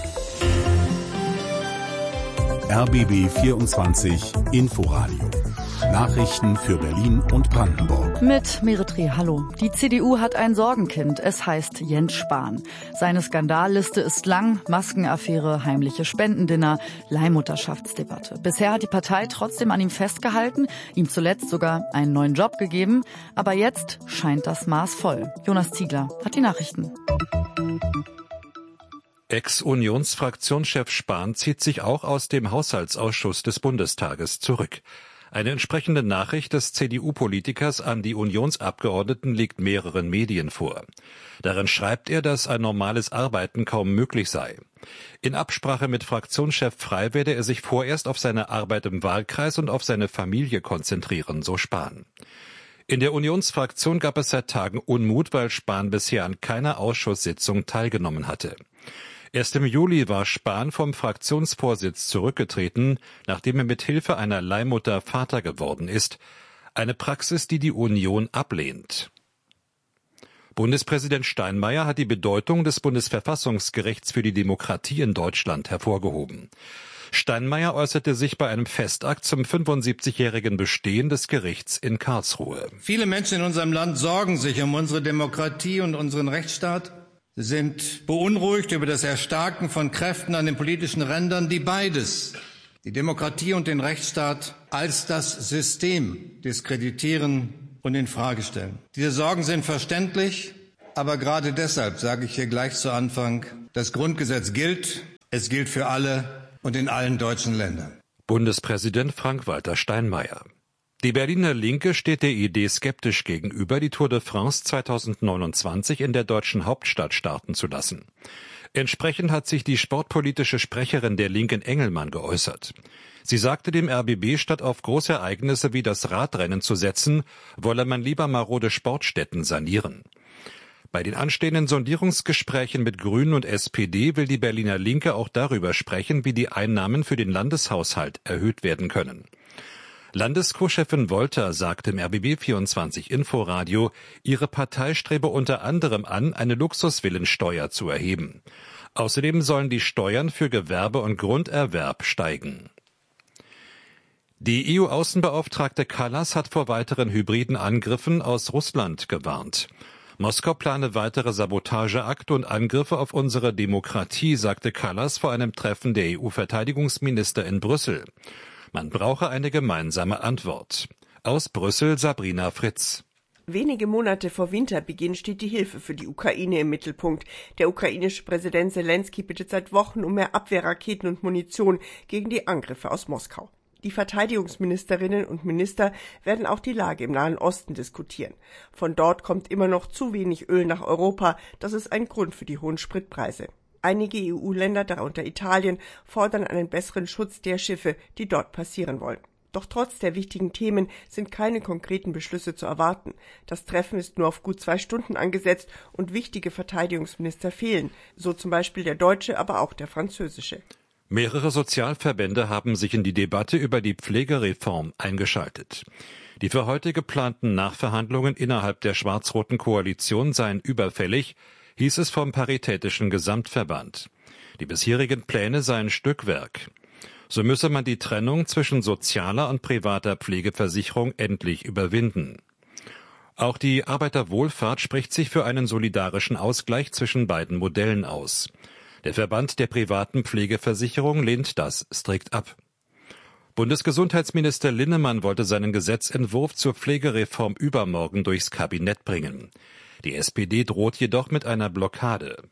R B B vierundzwanzig Inforadio. Nachrichten für Berlin und Brandenburg. Mit Meretri, hallo. Die C D U hat ein Sorgenkind. Es heißt Jens Spahn. Seine Skandalliste ist lang. Maskenaffäre, heimliche Spendendinner, Leihmutterschaftsdebatte. Bisher hat die Partei trotzdem an ihm festgehalten, ihm zuletzt sogar einen neuen Job gegeben. Aber jetzt scheint das Maß voll. Jonas Ziegler hat die Nachrichten. Ex-Unionsfraktionschef Spahn zieht sich auch aus dem Haushaltsausschuss des Bundestages zurück. Eine entsprechende Nachricht des C D U-Politikers an die Unionsabgeordneten liegt mehreren Medien vor. Darin schreibt er, dass ein normales Arbeiten kaum möglich sei. In Absprache mit Fraktionschef Frey werde er sich vorerst auf seine Arbeit im Wahlkreis und auf seine Familie konzentrieren, so Spahn. In der Unionsfraktion gab es seit Tagen Unmut, weil Spahn bisher an keiner Ausschusssitzung teilgenommen hatte. Erst im Juli war Spahn vom Fraktionsvorsitz zurückgetreten, nachdem er mit Hilfe einer Leihmutter Vater geworden ist. Eine Praxis, die die Union ablehnt. Bundespräsident Steinmeier hat die Bedeutung des Bundesverfassungsgerichts für die Demokratie in Deutschland hervorgehoben. Steinmeier äußerte sich bei einem Festakt zum fünfundsiebzigjährigen Bestehen des Gerichts in Karlsruhe. Viele Menschen in unserem Land sorgen sich um unsere Demokratie und unseren Rechtsstaat. Sie sind beunruhigt über das Erstarken von Kräften an den politischen Rändern, die beides, die Demokratie und den Rechtsstaat, als das System diskreditieren und in Frage stellen. Diese Sorgen sind verständlich, aber gerade deshalb sage ich hier gleich zu Anfang, das Grundgesetz gilt, es gilt für alle und in allen deutschen Ländern. Bundespräsident Frank-Walter Steinmeier. Die Berliner Linke steht der Idee skeptisch gegenüber, die Tour de France zweitausendneunundzwanzig in der deutschen Hauptstadt starten zu lassen. Entsprechend hat sich die sportpolitische Sprecherin der Linken Engelmann geäußert. Sie sagte dem R B B, statt auf Großereignisse wie das Radrennen zu setzen, wolle man lieber marode Sportstätten sanieren. Bei den anstehenden Sondierungsgesprächen mit Grünen und S P D will die Berliner Linke auch darüber sprechen, wie die Einnahmen für den Landeshaushalt erhöht werden können. Landesco-Chefin Wolter sagte im R B B vierundzwanzig Inforadio, ihre Partei strebe unter anderem an, eine Luxusvillensteuer zu erheben. Außerdem sollen die Steuern für Gewerbe und Grunderwerb steigen. Die E U-Außenbeauftragte Kallas hat vor weiteren hybriden Angriffen aus Russland gewarnt. Moskau plane weitere Sabotageakte und Angriffe auf unsere Demokratie, sagte Kallas vor einem Treffen der E U-Verteidigungsminister in Brüssel. Man brauche eine gemeinsame Antwort. Aus Brüssel Sabrina Fritz. Wenige Monate vor Winterbeginn steht die Hilfe für die Ukraine im Mittelpunkt. Der ukrainische Präsident Selenskyj bittet seit Wochen um mehr Abwehrraketen und Munition gegen die Angriffe aus Moskau. Die Verteidigungsministerinnen und Minister werden auch die Lage im Nahen Osten diskutieren. Von dort kommt immer noch zu wenig Öl nach Europa. Das ist ein Grund für die hohen Spritpreise. Einige E U-Länder, darunter Italien, fordern einen besseren Schutz der Schiffe, die dort passieren wollen. Doch trotz der wichtigen Themen sind keine konkreten Beschlüsse zu erwarten. Das Treffen ist nur auf gut zwei Stunden angesetzt und wichtige Verteidigungsminister fehlen, so zum Beispiel der deutsche, aber auch der französische. Mehrere Sozialverbände haben sich in die Debatte über die Pflegereform eingeschaltet. Die für heute geplanten Nachverhandlungen innerhalb der schwarz-roten Koalition seien überfällig, hieß es vom Paritätischen Gesamtverband. Die bisherigen Pläne seien Stückwerk. So müsse man die Trennung zwischen sozialer und privater Pflegeversicherung endlich überwinden. Auch die Arbeiterwohlfahrt spricht sich für einen solidarischen Ausgleich zwischen beiden Modellen aus. Der Verband der privaten Pflegeversicherung lehnt das strikt ab. Bundesgesundheitsminister Linnemann wollte seinen Gesetzentwurf zur Pflegereform übermorgen durchs Kabinett bringen. Die S P D droht jedoch mit einer Blockade.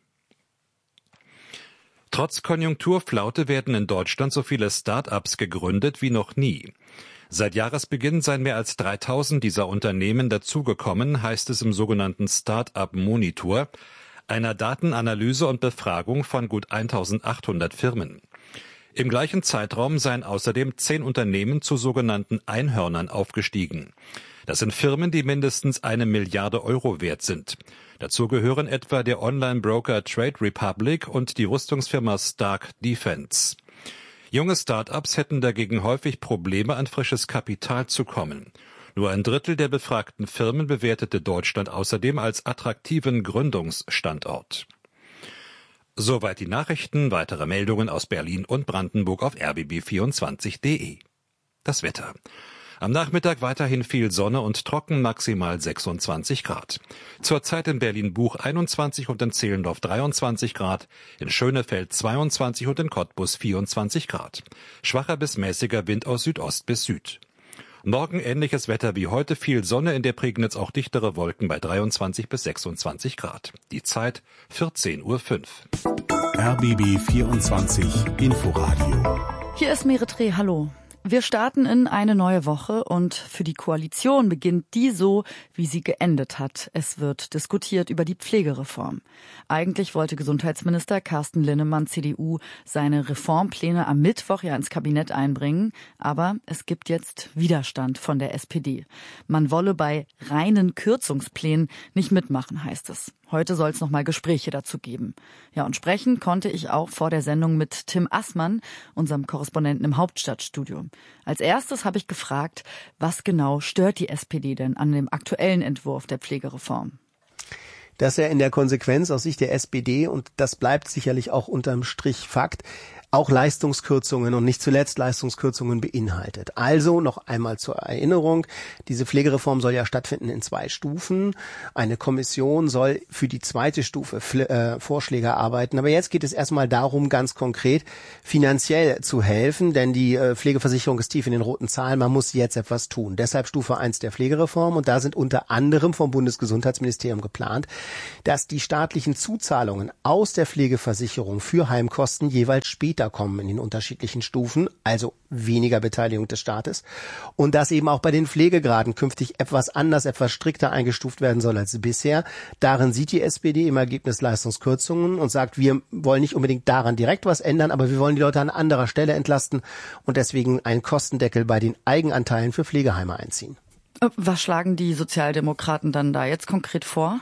Trotz Konjunkturflaute werden in Deutschland so viele Start-ups gegründet wie noch nie. Seit Jahresbeginn seien mehr als dreitausend dieser Unternehmen dazugekommen, heißt es im sogenannten Start-up-Monitor, einer Datenanalyse und Befragung von gut eintausendachthundert Firmen. Im gleichen Zeitraum seien außerdem zehn Unternehmen zu sogenannten Einhörnern aufgestiegen. Das sind Firmen, die mindestens eine Milliarde Euro wert sind. Dazu gehören etwa der Online-Broker Trade Republic und die Rüstungsfirma Stark Defense. Junge Start-ups hätten dagegen häufig Probleme, an frisches Kapital zu kommen. Nur ein Drittel der befragten Firmen bewertete Deutschland außerdem als attraktiven Gründungsstandort. Soweit die Nachrichten. Weitere Meldungen aus Berlin und Brandenburg auf r b b vierundzwanzig punkt d e. Das Wetter. Am Nachmittag weiterhin viel Sonne und trocken, maximal sechsundzwanzig Grad. Zurzeit in Berlin-Buch einundzwanzig und in Zehlendorf dreiundzwanzig Grad, in Schönefeld zweiundzwanzig und in Cottbus vierundzwanzig Grad. Schwacher bis mäßiger Wind aus Südost bis Süd. Morgen ähnliches Wetter wie heute, viel Sonne, in der Prignitz auch dichtere Wolken bei dreiundzwanzig bis sechsundzwanzig Grad. Die Zeit vierzehn Uhr fünf. R B B vierundzwanzig Inforadio. Hier ist Meretre, hallo. Wir starten in eine neue Woche und für die Koalition beginnt die so, wie sie geendet hat. Es wird diskutiert über die Pflegereform. Eigentlich wollte Gesundheitsminister Carsten Linnemann, C D U, seine Reformpläne am Mittwoch ja ins Kabinett einbringen. Aber es gibt jetzt Widerstand von der S P D. Man wolle bei reinen Kürzungsplänen nicht mitmachen, heißt es. Heute soll es nochmal Gespräche dazu geben. Ja, und sprechen konnte ich auch vor der Sendung mit Tim Assmann, unserem Korrespondenten im Hauptstadtstudio. Als erstes habe ich gefragt, was genau stört die S P D denn an dem aktuellen Entwurf der Pflegereform? Dass er in der Konsequenz aus Sicht der S P D, und das bleibt sicherlich auch unterm Strich Fakt, auch Leistungskürzungen und nicht zuletzt Leistungskürzungen beinhaltet. Also noch einmal zur Erinnerung, diese Pflegereform soll ja stattfinden in zwei Stufen. Eine Kommission soll für die zweite Stufe äh, Vorschläge erarbeiten. Aber jetzt geht es erstmal darum, ganz konkret finanziell zu helfen, denn die äh, Pflegeversicherung ist tief in den roten Zahlen. Man muss jetzt etwas tun. Deshalb Stufe eins der Pflegereform, und da sind unter anderem vom Bundesgesundheitsministerium geplant, dass die staatlichen Zuzahlungen aus der Pflegeversicherung für Heimkosten jeweils später kommen in den unterschiedlichen Stufen, also weniger Beteiligung des Staates, und dass eben auch bei den Pflegegraden künftig etwas anders, etwas strikter eingestuft werden soll als bisher. Darin sieht die S P D im Ergebnis Leistungskürzungen und sagt, wir wollen nicht unbedingt daran direkt was ändern, aber wir wollen die Leute an anderer Stelle entlasten und deswegen einen Kostendeckel bei den Eigenanteilen für Pflegeheime einziehen. Was schlagen die Sozialdemokraten dann da jetzt konkret vor?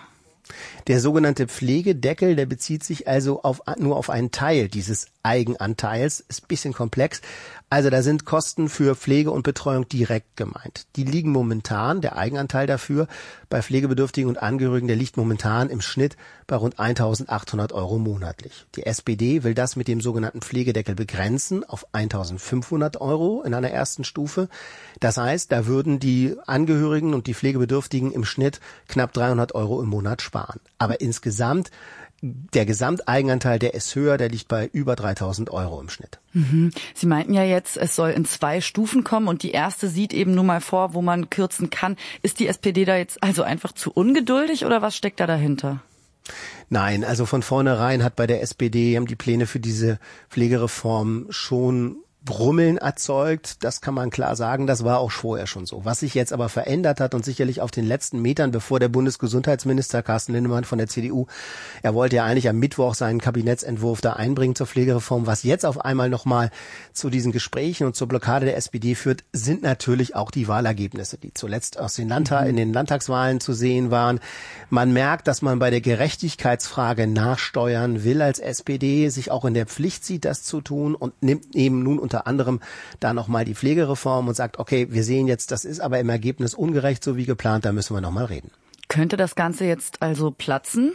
Der sogenannte Pflegedeckel, der bezieht sich also auf, nur auf einen Teil dieses Eigenanteils, ist ein bisschen komplex. Also da sind Kosten für Pflege und Betreuung direkt gemeint. Die liegen momentan, der Eigenanteil dafür, bei Pflegebedürftigen und Angehörigen, der liegt momentan im Schnitt bei rund eintausendachthundert Euro monatlich. Die S P D will das mit dem sogenannten Pflegedeckel begrenzen auf eintausendfünfhundert Euro in einer ersten Stufe. Das heißt, da würden die Angehörigen und die Pflegebedürftigen im Schnitt knapp dreihundert Euro im Monat sparen. Aber insgesamt, der Gesamteigenanteil, der ist höher, der liegt bei über dreitausend Euro im Schnitt. Mhm. Sie meinten ja jetzt, es soll in zwei Stufen kommen und die erste sieht eben nur mal vor, wo man kürzen kann. Ist die S P D da jetzt also einfach zu ungeduldig oder was steckt da dahinter? Nein, also von vornherein hat bei der S P D haben die Pläne für diese Pflegereform schon Brummeln erzeugt, das kann man klar sagen, das war auch vorher schon so. Was sich jetzt aber verändert hat und sicherlich auf den letzten Metern, bevor der Bundesgesundheitsminister Carsten Linnemann von der C D U, er wollte ja eigentlich am Mittwoch seinen Kabinettsentwurf da einbringen zur Pflegereform, was jetzt auf einmal nochmal zu diesen Gesprächen und zur Blockade der S P D führt, sind natürlich auch die Wahlergebnisse, die zuletzt aus den Landtag, in den Landtagswahlen zu sehen waren. Man merkt, dass man bei der Gerechtigkeitsfrage nachsteuern will als S P D, sich auch in der Pflicht sieht, das zu tun und nimmt eben nun unter anderem da nochmal die Pflegereform und sagt, okay, wir sehen jetzt, das ist aber im Ergebnis ungerecht, so wie geplant, da müssen wir nochmal reden. Könnte das Ganze jetzt also platzen?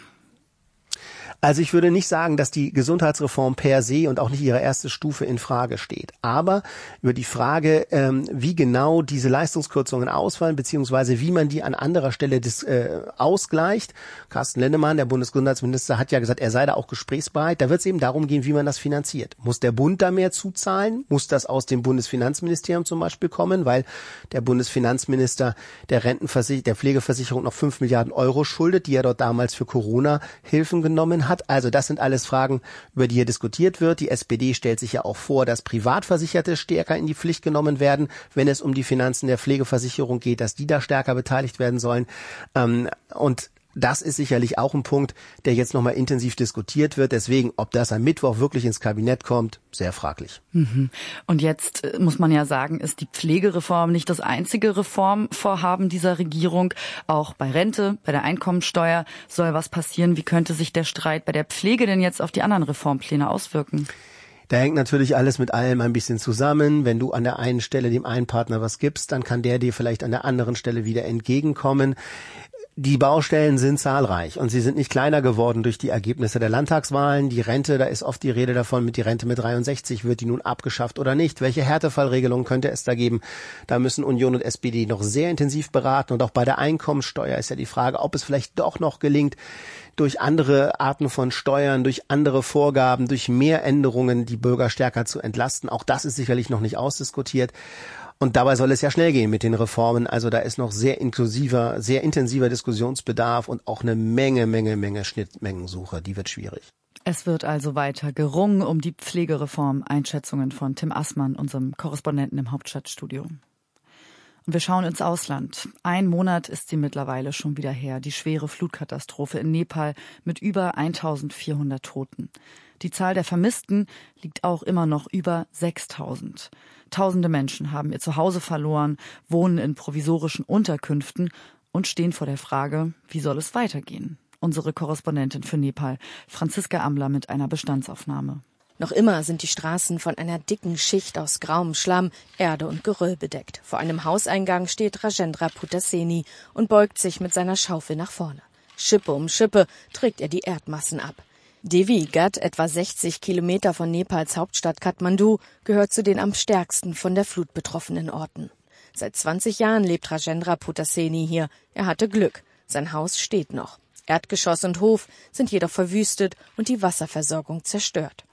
Also ich würde nicht sagen, dass die Gesundheitsreform per se und auch nicht ihre erste Stufe in Frage steht. Aber über die Frage, ähm, wie genau diese Leistungskürzungen ausfallen, beziehungsweise wie man die an anderer Stelle des, äh, ausgleicht. Carsten Linnemann, der Bundesgesundheitsminister, hat ja gesagt, er sei da auch gesprächsbereit. Da wird es eben darum gehen, wie man das finanziert. Muss der Bund da mehr zuzahlen? Muss das aus dem Bundesfinanzministerium zum Beispiel kommen? Weil der Bundesfinanzminister der Rentenversicherung, der Pflegeversicherung noch fünf Milliarden Euro schuldet, die er dort damals für Corona-Hilfen genommen hat. Also das sind alles Fragen, über die hier diskutiert wird. Die S P D stellt sich ja auch vor, dass Privatversicherte stärker in die Pflicht genommen werden, wenn es um die Finanzen der Pflegeversicherung geht, dass die da stärker beteiligt werden sollen. Und das ist sicherlich auch ein Punkt, der jetzt nochmal intensiv diskutiert wird. Deswegen, ob das am Mittwoch wirklich ins Kabinett kommt, sehr fraglich. Mhm. Und jetzt muss man ja sagen, ist die Pflegereform nicht das einzige Reformvorhaben dieser Regierung. Auch bei Rente, bei der Einkommensteuer soll was passieren. Wie könnte sich der Streit bei der Pflege denn jetzt auf die anderen Reformpläne auswirken? Da hängt natürlich alles mit allem ein bisschen zusammen. Wenn du an der einen Stelle dem einen Partner was gibst, dann kann der dir vielleicht an der anderen Stelle wieder entgegenkommen. Die Baustellen sind zahlreich und sie sind nicht kleiner geworden durch die Ergebnisse der Landtagswahlen. Die Rente, da ist oft die Rede davon, mit die Rente mit dreiundsechzig, wird die nun abgeschafft oder nicht? Welche Härtefallregelungen könnte es da geben? Da müssen Union und S P D noch sehr intensiv beraten. Und auch bei der Einkommensteuer ist ja die Frage, ob es vielleicht doch noch gelingt, durch andere Arten von Steuern, durch andere Vorgaben, durch mehr Änderungen die Bürger stärker zu entlasten. Auch das ist sicherlich noch nicht ausdiskutiert. Und dabei soll es ja schnell gehen mit den Reformen. Also da ist noch sehr inklusiver, sehr intensiver Diskussionsbedarf und auch eine Menge, Menge, Menge Schnittmengensuche. Die wird schwierig. Es wird also weiter gerungen um die Pflegereform. Einschätzungen von Tim Assmann, unserem Korrespondenten im Hauptstadtstudio. Und wir schauen ins Ausland. Ein Monat ist sie mittlerweile schon wieder her. Die schwere Flutkatastrophe in Nepal mit über eintausendvierhundert Toten. Die Zahl der Vermissten liegt auch immer noch über sechstausend. Tausende Menschen haben ihr Zuhause verloren, wohnen in provisorischen Unterkünften und stehen vor der Frage, wie soll es weitergehen? Unsere Korrespondentin für Nepal, Franziska Amler, mit einer Bestandsaufnahme. Noch immer sind die Straßen von einer dicken Schicht aus grauem Schlamm, Erde und Geröll bedeckt. Vor einem Hauseingang steht Rajendra Putaseni und beugt sich mit seiner Schaufel nach vorne. Schippe um Schippe trägt er die Erdmassen ab. Devi Ghat, etwa sechzig Kilometer von Nepals Hauptstadt Kathmandu, gehört zu den am stärksten von der Flut betroffenen Orten. Seit zwanzig Jahren lebt Rajendra Putaseni hier. Er hatte Glück. Sein Haus steht noch. Erdgeschoss und Hof sind jedoch verwüstet und die Wasserversorgung zerstört.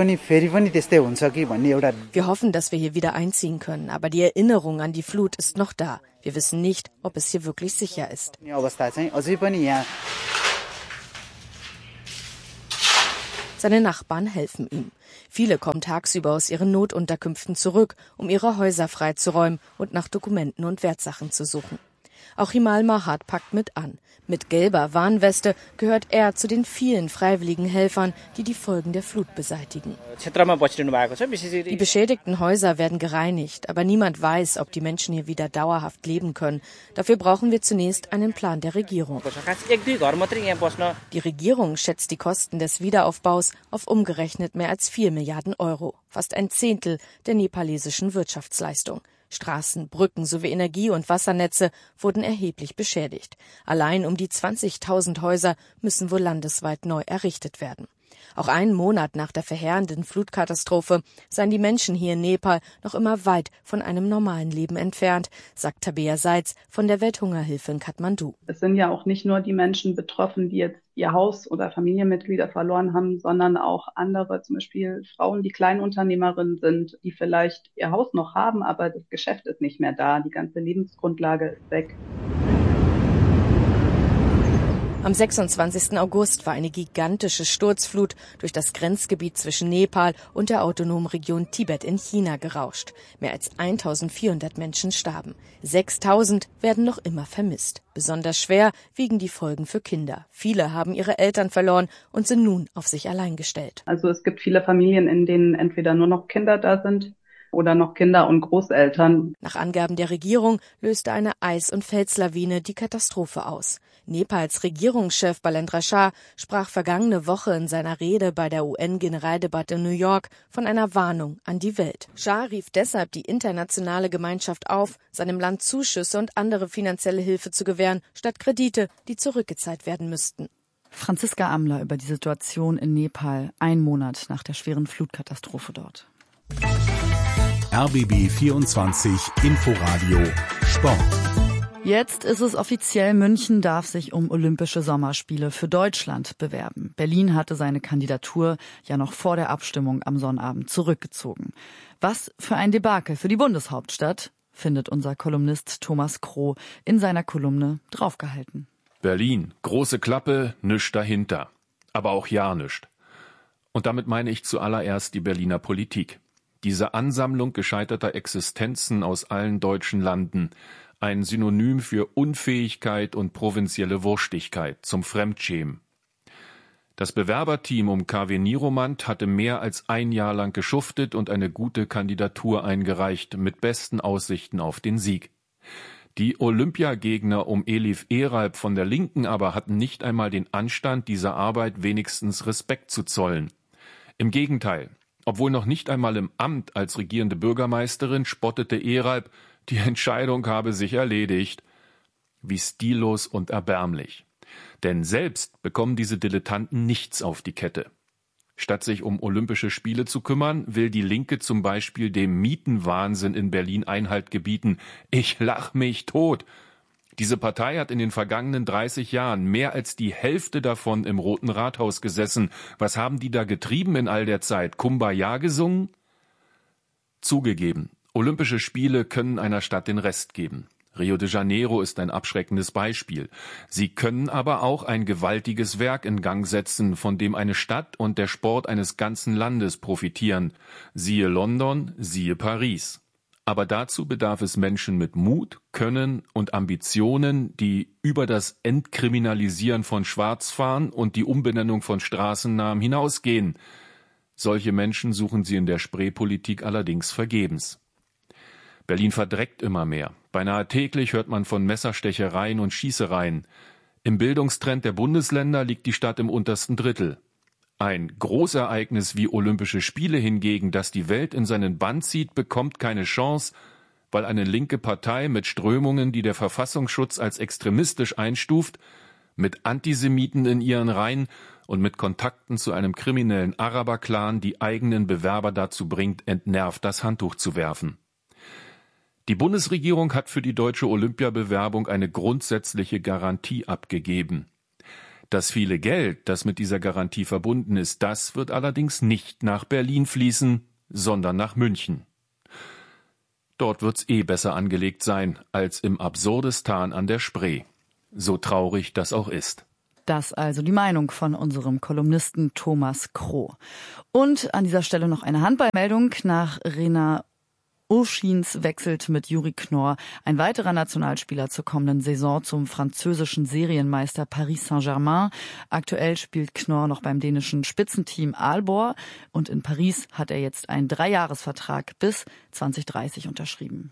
Wir hoffen, dass wir hier wieder einziehen können, aber die Erinnerung an die Flut ist noch da. Wir wissen nicht, ob es hier wirklich sicher ist. Seine Nachbarn helfen ihm. Viele kommen tagsüber aus ihren Notunterkünften zurück, um ihre Häuser freizuräumen und nach Dokumenten und Wertsachen zu suchen. Auch Himal Mahat packt mit an. Mit gelber Warnweste gehört er zu den vielen freiwilligen Helfern, die die Folgen der Flut beseitigen. Die beschädigten Häuser werden gereinigt, aber niemand weiß, ob die Menschen hier wieder dauerhaft leben können. Dafür brauchen wir zunächst einen Plan der Regierung. Die Regierung schätzt die Kosten des Wiederaufbaus auf umgerechnet mehr als vier Milliarden Euro, fast ein Zehntel der nepalesischen Wirtschaftsleistung. Straßen, Brücken sowie Energie- und Wassernetze wurden erheblich beschädigt. Allein um die zwanzigtausend Häuser müssen wohl landesweit neu errichtet werden. Auch einen Monat nach der verheerenden Flutkatastrophe seien die Menschen hier in Nepal noch immer weit von einem normalen Leben entfernt, sagt Tabea Seitz von der Welthungerhilfe in Kathmandu. Es sind ja auch nicht nur die Menschen betroffen, die jetzt ihr Haus oder Familienmitglieder verloren haben, sondern auch andere, zum Beispiel Frauen, die Kleinunternehmerinnen sind, die vielleicht ihr Haus noch haben, aber das Geschäft ist nicht mehr da, die ganze Lebensgrundlage ist weg. Am sechsundzwanzigsten August war eine gigantische Sturzflut durch das Grenzgebiet zwischen Nepal und der autonomen Region Tibet in China gerauscht. Mehr als eintausendvierhundert Menschen starben. sechstausend werden noch immer vermisst. Besonders schwer wiegen die Folgen für Kinder. Viele haben ihre Eltern verloren und sind nun auf sich allein gestellt. Also es gibt viele Familien, in denen entweder nur noch Kinder da sind oder noch Kinder und Großeltern. Nach Angaben der Regierung löste eine Eis- und Felslawine die Katastrophe aus. Nepals Regierungschef Balendra Shah sprach vergangene Woche in seiner Rede bei der U N-Generaldebatte in New York von einer Warnung an die Welt. Shah rief deshalb die internationale Gemeinschaft auf, seinem Land Zuschüsse und andere finanzielle Hilfe zu gewähren, statt Kredite, die zurückgezahlt werden müssten. Franziska Amler über die Situation in Nepal, ein Monat nach der schweren Flutkatastrophe dort. R B B vierundzwanzig Inforadio Sport. Jetzt ist es offiziell, München darf sich um Olympische Sommerspiele für Deutschland bewerben. Berlin hatte seine Kandidatur ja noch vor der Abstimmung am Sonnabend zurückgezogen. Was für ein Debakel für die Bundeshauptstadt, findet unser Kolumnist Thomas Kroh in seiner Kolumne draufgehalten. Berlin, große Klappe, nischt dahinter. Aber auch ja nischt. Und damit meine ich zuallererst die Berliner Politik. Diese Ansammlung gescheiterter Existenzen aus allen deutschen Landen, ein Synonym für Unfähigkeit und provinzielle Wurstigkeit, zum Fremdschämen. Das Bewerberteam um K W Niromand hatte mehr als ein Jahr lang geschuftet und eine gute Kandidatur eingereicht, mit besten Aussichten auf den Sieg. Die Olympiagegner um Elif Eralp von der Linken aber hatten nicht einmal den Anstand, dieser Arbeit wenigstens Respekt zu zollen. Im Gegenteil, obwohl noch nicht einmal im Amt als regierende Bürgermeisterin, spottete Eralp, die Entscheidung habe sich erledigt. Wie stillos und erbärmlich. Denn selbst bekommen diese Dilettanten nichts auf die Kette. Statt sich um Olympische Spiele zu kümmern, will die Linke zum Beispiel dem Mietenwahnsinn in Berlin Einhalt gebieten. Ich lach mich tot. Diese Partei hat in den vergangenen dreißig Jahren mehr als die Hälfte davon im Roten Rathaus gesessen. Was haben die da getrieben in all der Zeit? Kumbaya gesungen? Zugegeben, Olympische Spiele können einer Stadt den Rest geben. Rio de Janeiro ist ein abschreckendes Beispiel. Sie können aber auch ein gewaltiges Werk in Gang setzen, von dem eine Stadt und der Sport eines ganzen Landes profitieren. Siehe London, siehe Paris. Aber dazu bedarf es Menschen mit Mut, Können und Ambitionen, die über das Entkriminalisieren von Schwarzfahren und die Umbenennung von Straßennamen hinausgehen. Solche Menschen suchen Sie in der Spreepolitik allerdings vergebens. Berlin verdreckt immer mehr. Beinahe täglich hört man von Messerstechereien und Schießereien. Im Bildungstrend der Bundesländer liegt die Stadt im untersten Drittel. Ein Großereignis wie Olympische Spiele hingegen, das die Welt in seinen Bann zieht, bekommt keine Chance, weil eine linke Partei mit Strömungen, die der Verfassungsschutz als extremistisch einstuft, mit Antisemiten in ihren Reihen und mit Kontakten zu einem kriminellen Araber-Clan die eigenen Bewerber dazu bringt, entnervt das Handtuch zu werfen. Die Bundesregierung hat für die deutsche Olympiabewerbung eine grundsätzliche Garantie abgegeben. Das viele Geld, das mit dieser Garantie verbunden ist, das wird allerdings nicht nach Berlin fließen, sondern nach München. Dort wird's eh besser angelegt sein als im Absurdistan an der Spree. So traurig das auch ist. Das also die Meinung von unserem Kolumnisten Thomas Kroh. Und an dieser Stelle noch eine Handballmeldung. Nach Rena Urschins wechselt mit Juri Knorr ein weiterer Nationalspieler zur kommenden Saison zum französischen Serienmeister Paris Saint-Germain. Aktuell spielt Knorr noch beim dänischen Spitzenteam Aalborg und in Paris hat er jetzt einen Dreijahresvertrag bis zwanzig dreißig unterschrieben.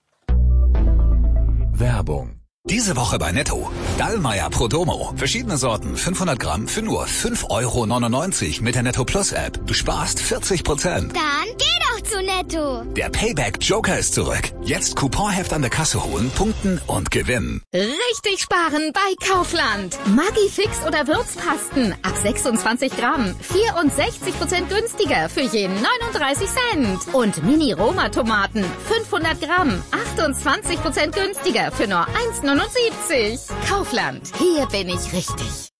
Werbung. Diese Woche bei Netto. Dallmayr Prodomo. Verschiedene Sorten, fünfhundert Gramm für nur fünf Euro neunundneunzig mit der Netto Plus App. Du sparst vierzig Prozent. Dann geh doch zu Netto. Der Payback Joker ist zurück. Jetzt Couponheft an der Kasse holen, punkten und gewinnen. Richtig sparen bei Kaufland. Maggi Fix oder Würzpasten ab sechsundzwanzig Gramm. vierundsechzig Prozent günstiger für je neununddreißig Cent. Und Mini-Roma-Tomaten fünfhundert Gramm. achtundzwanzig Prozent günstiger für nur eins neunundsiebzig. Kaufland. Hier bin ich richtig.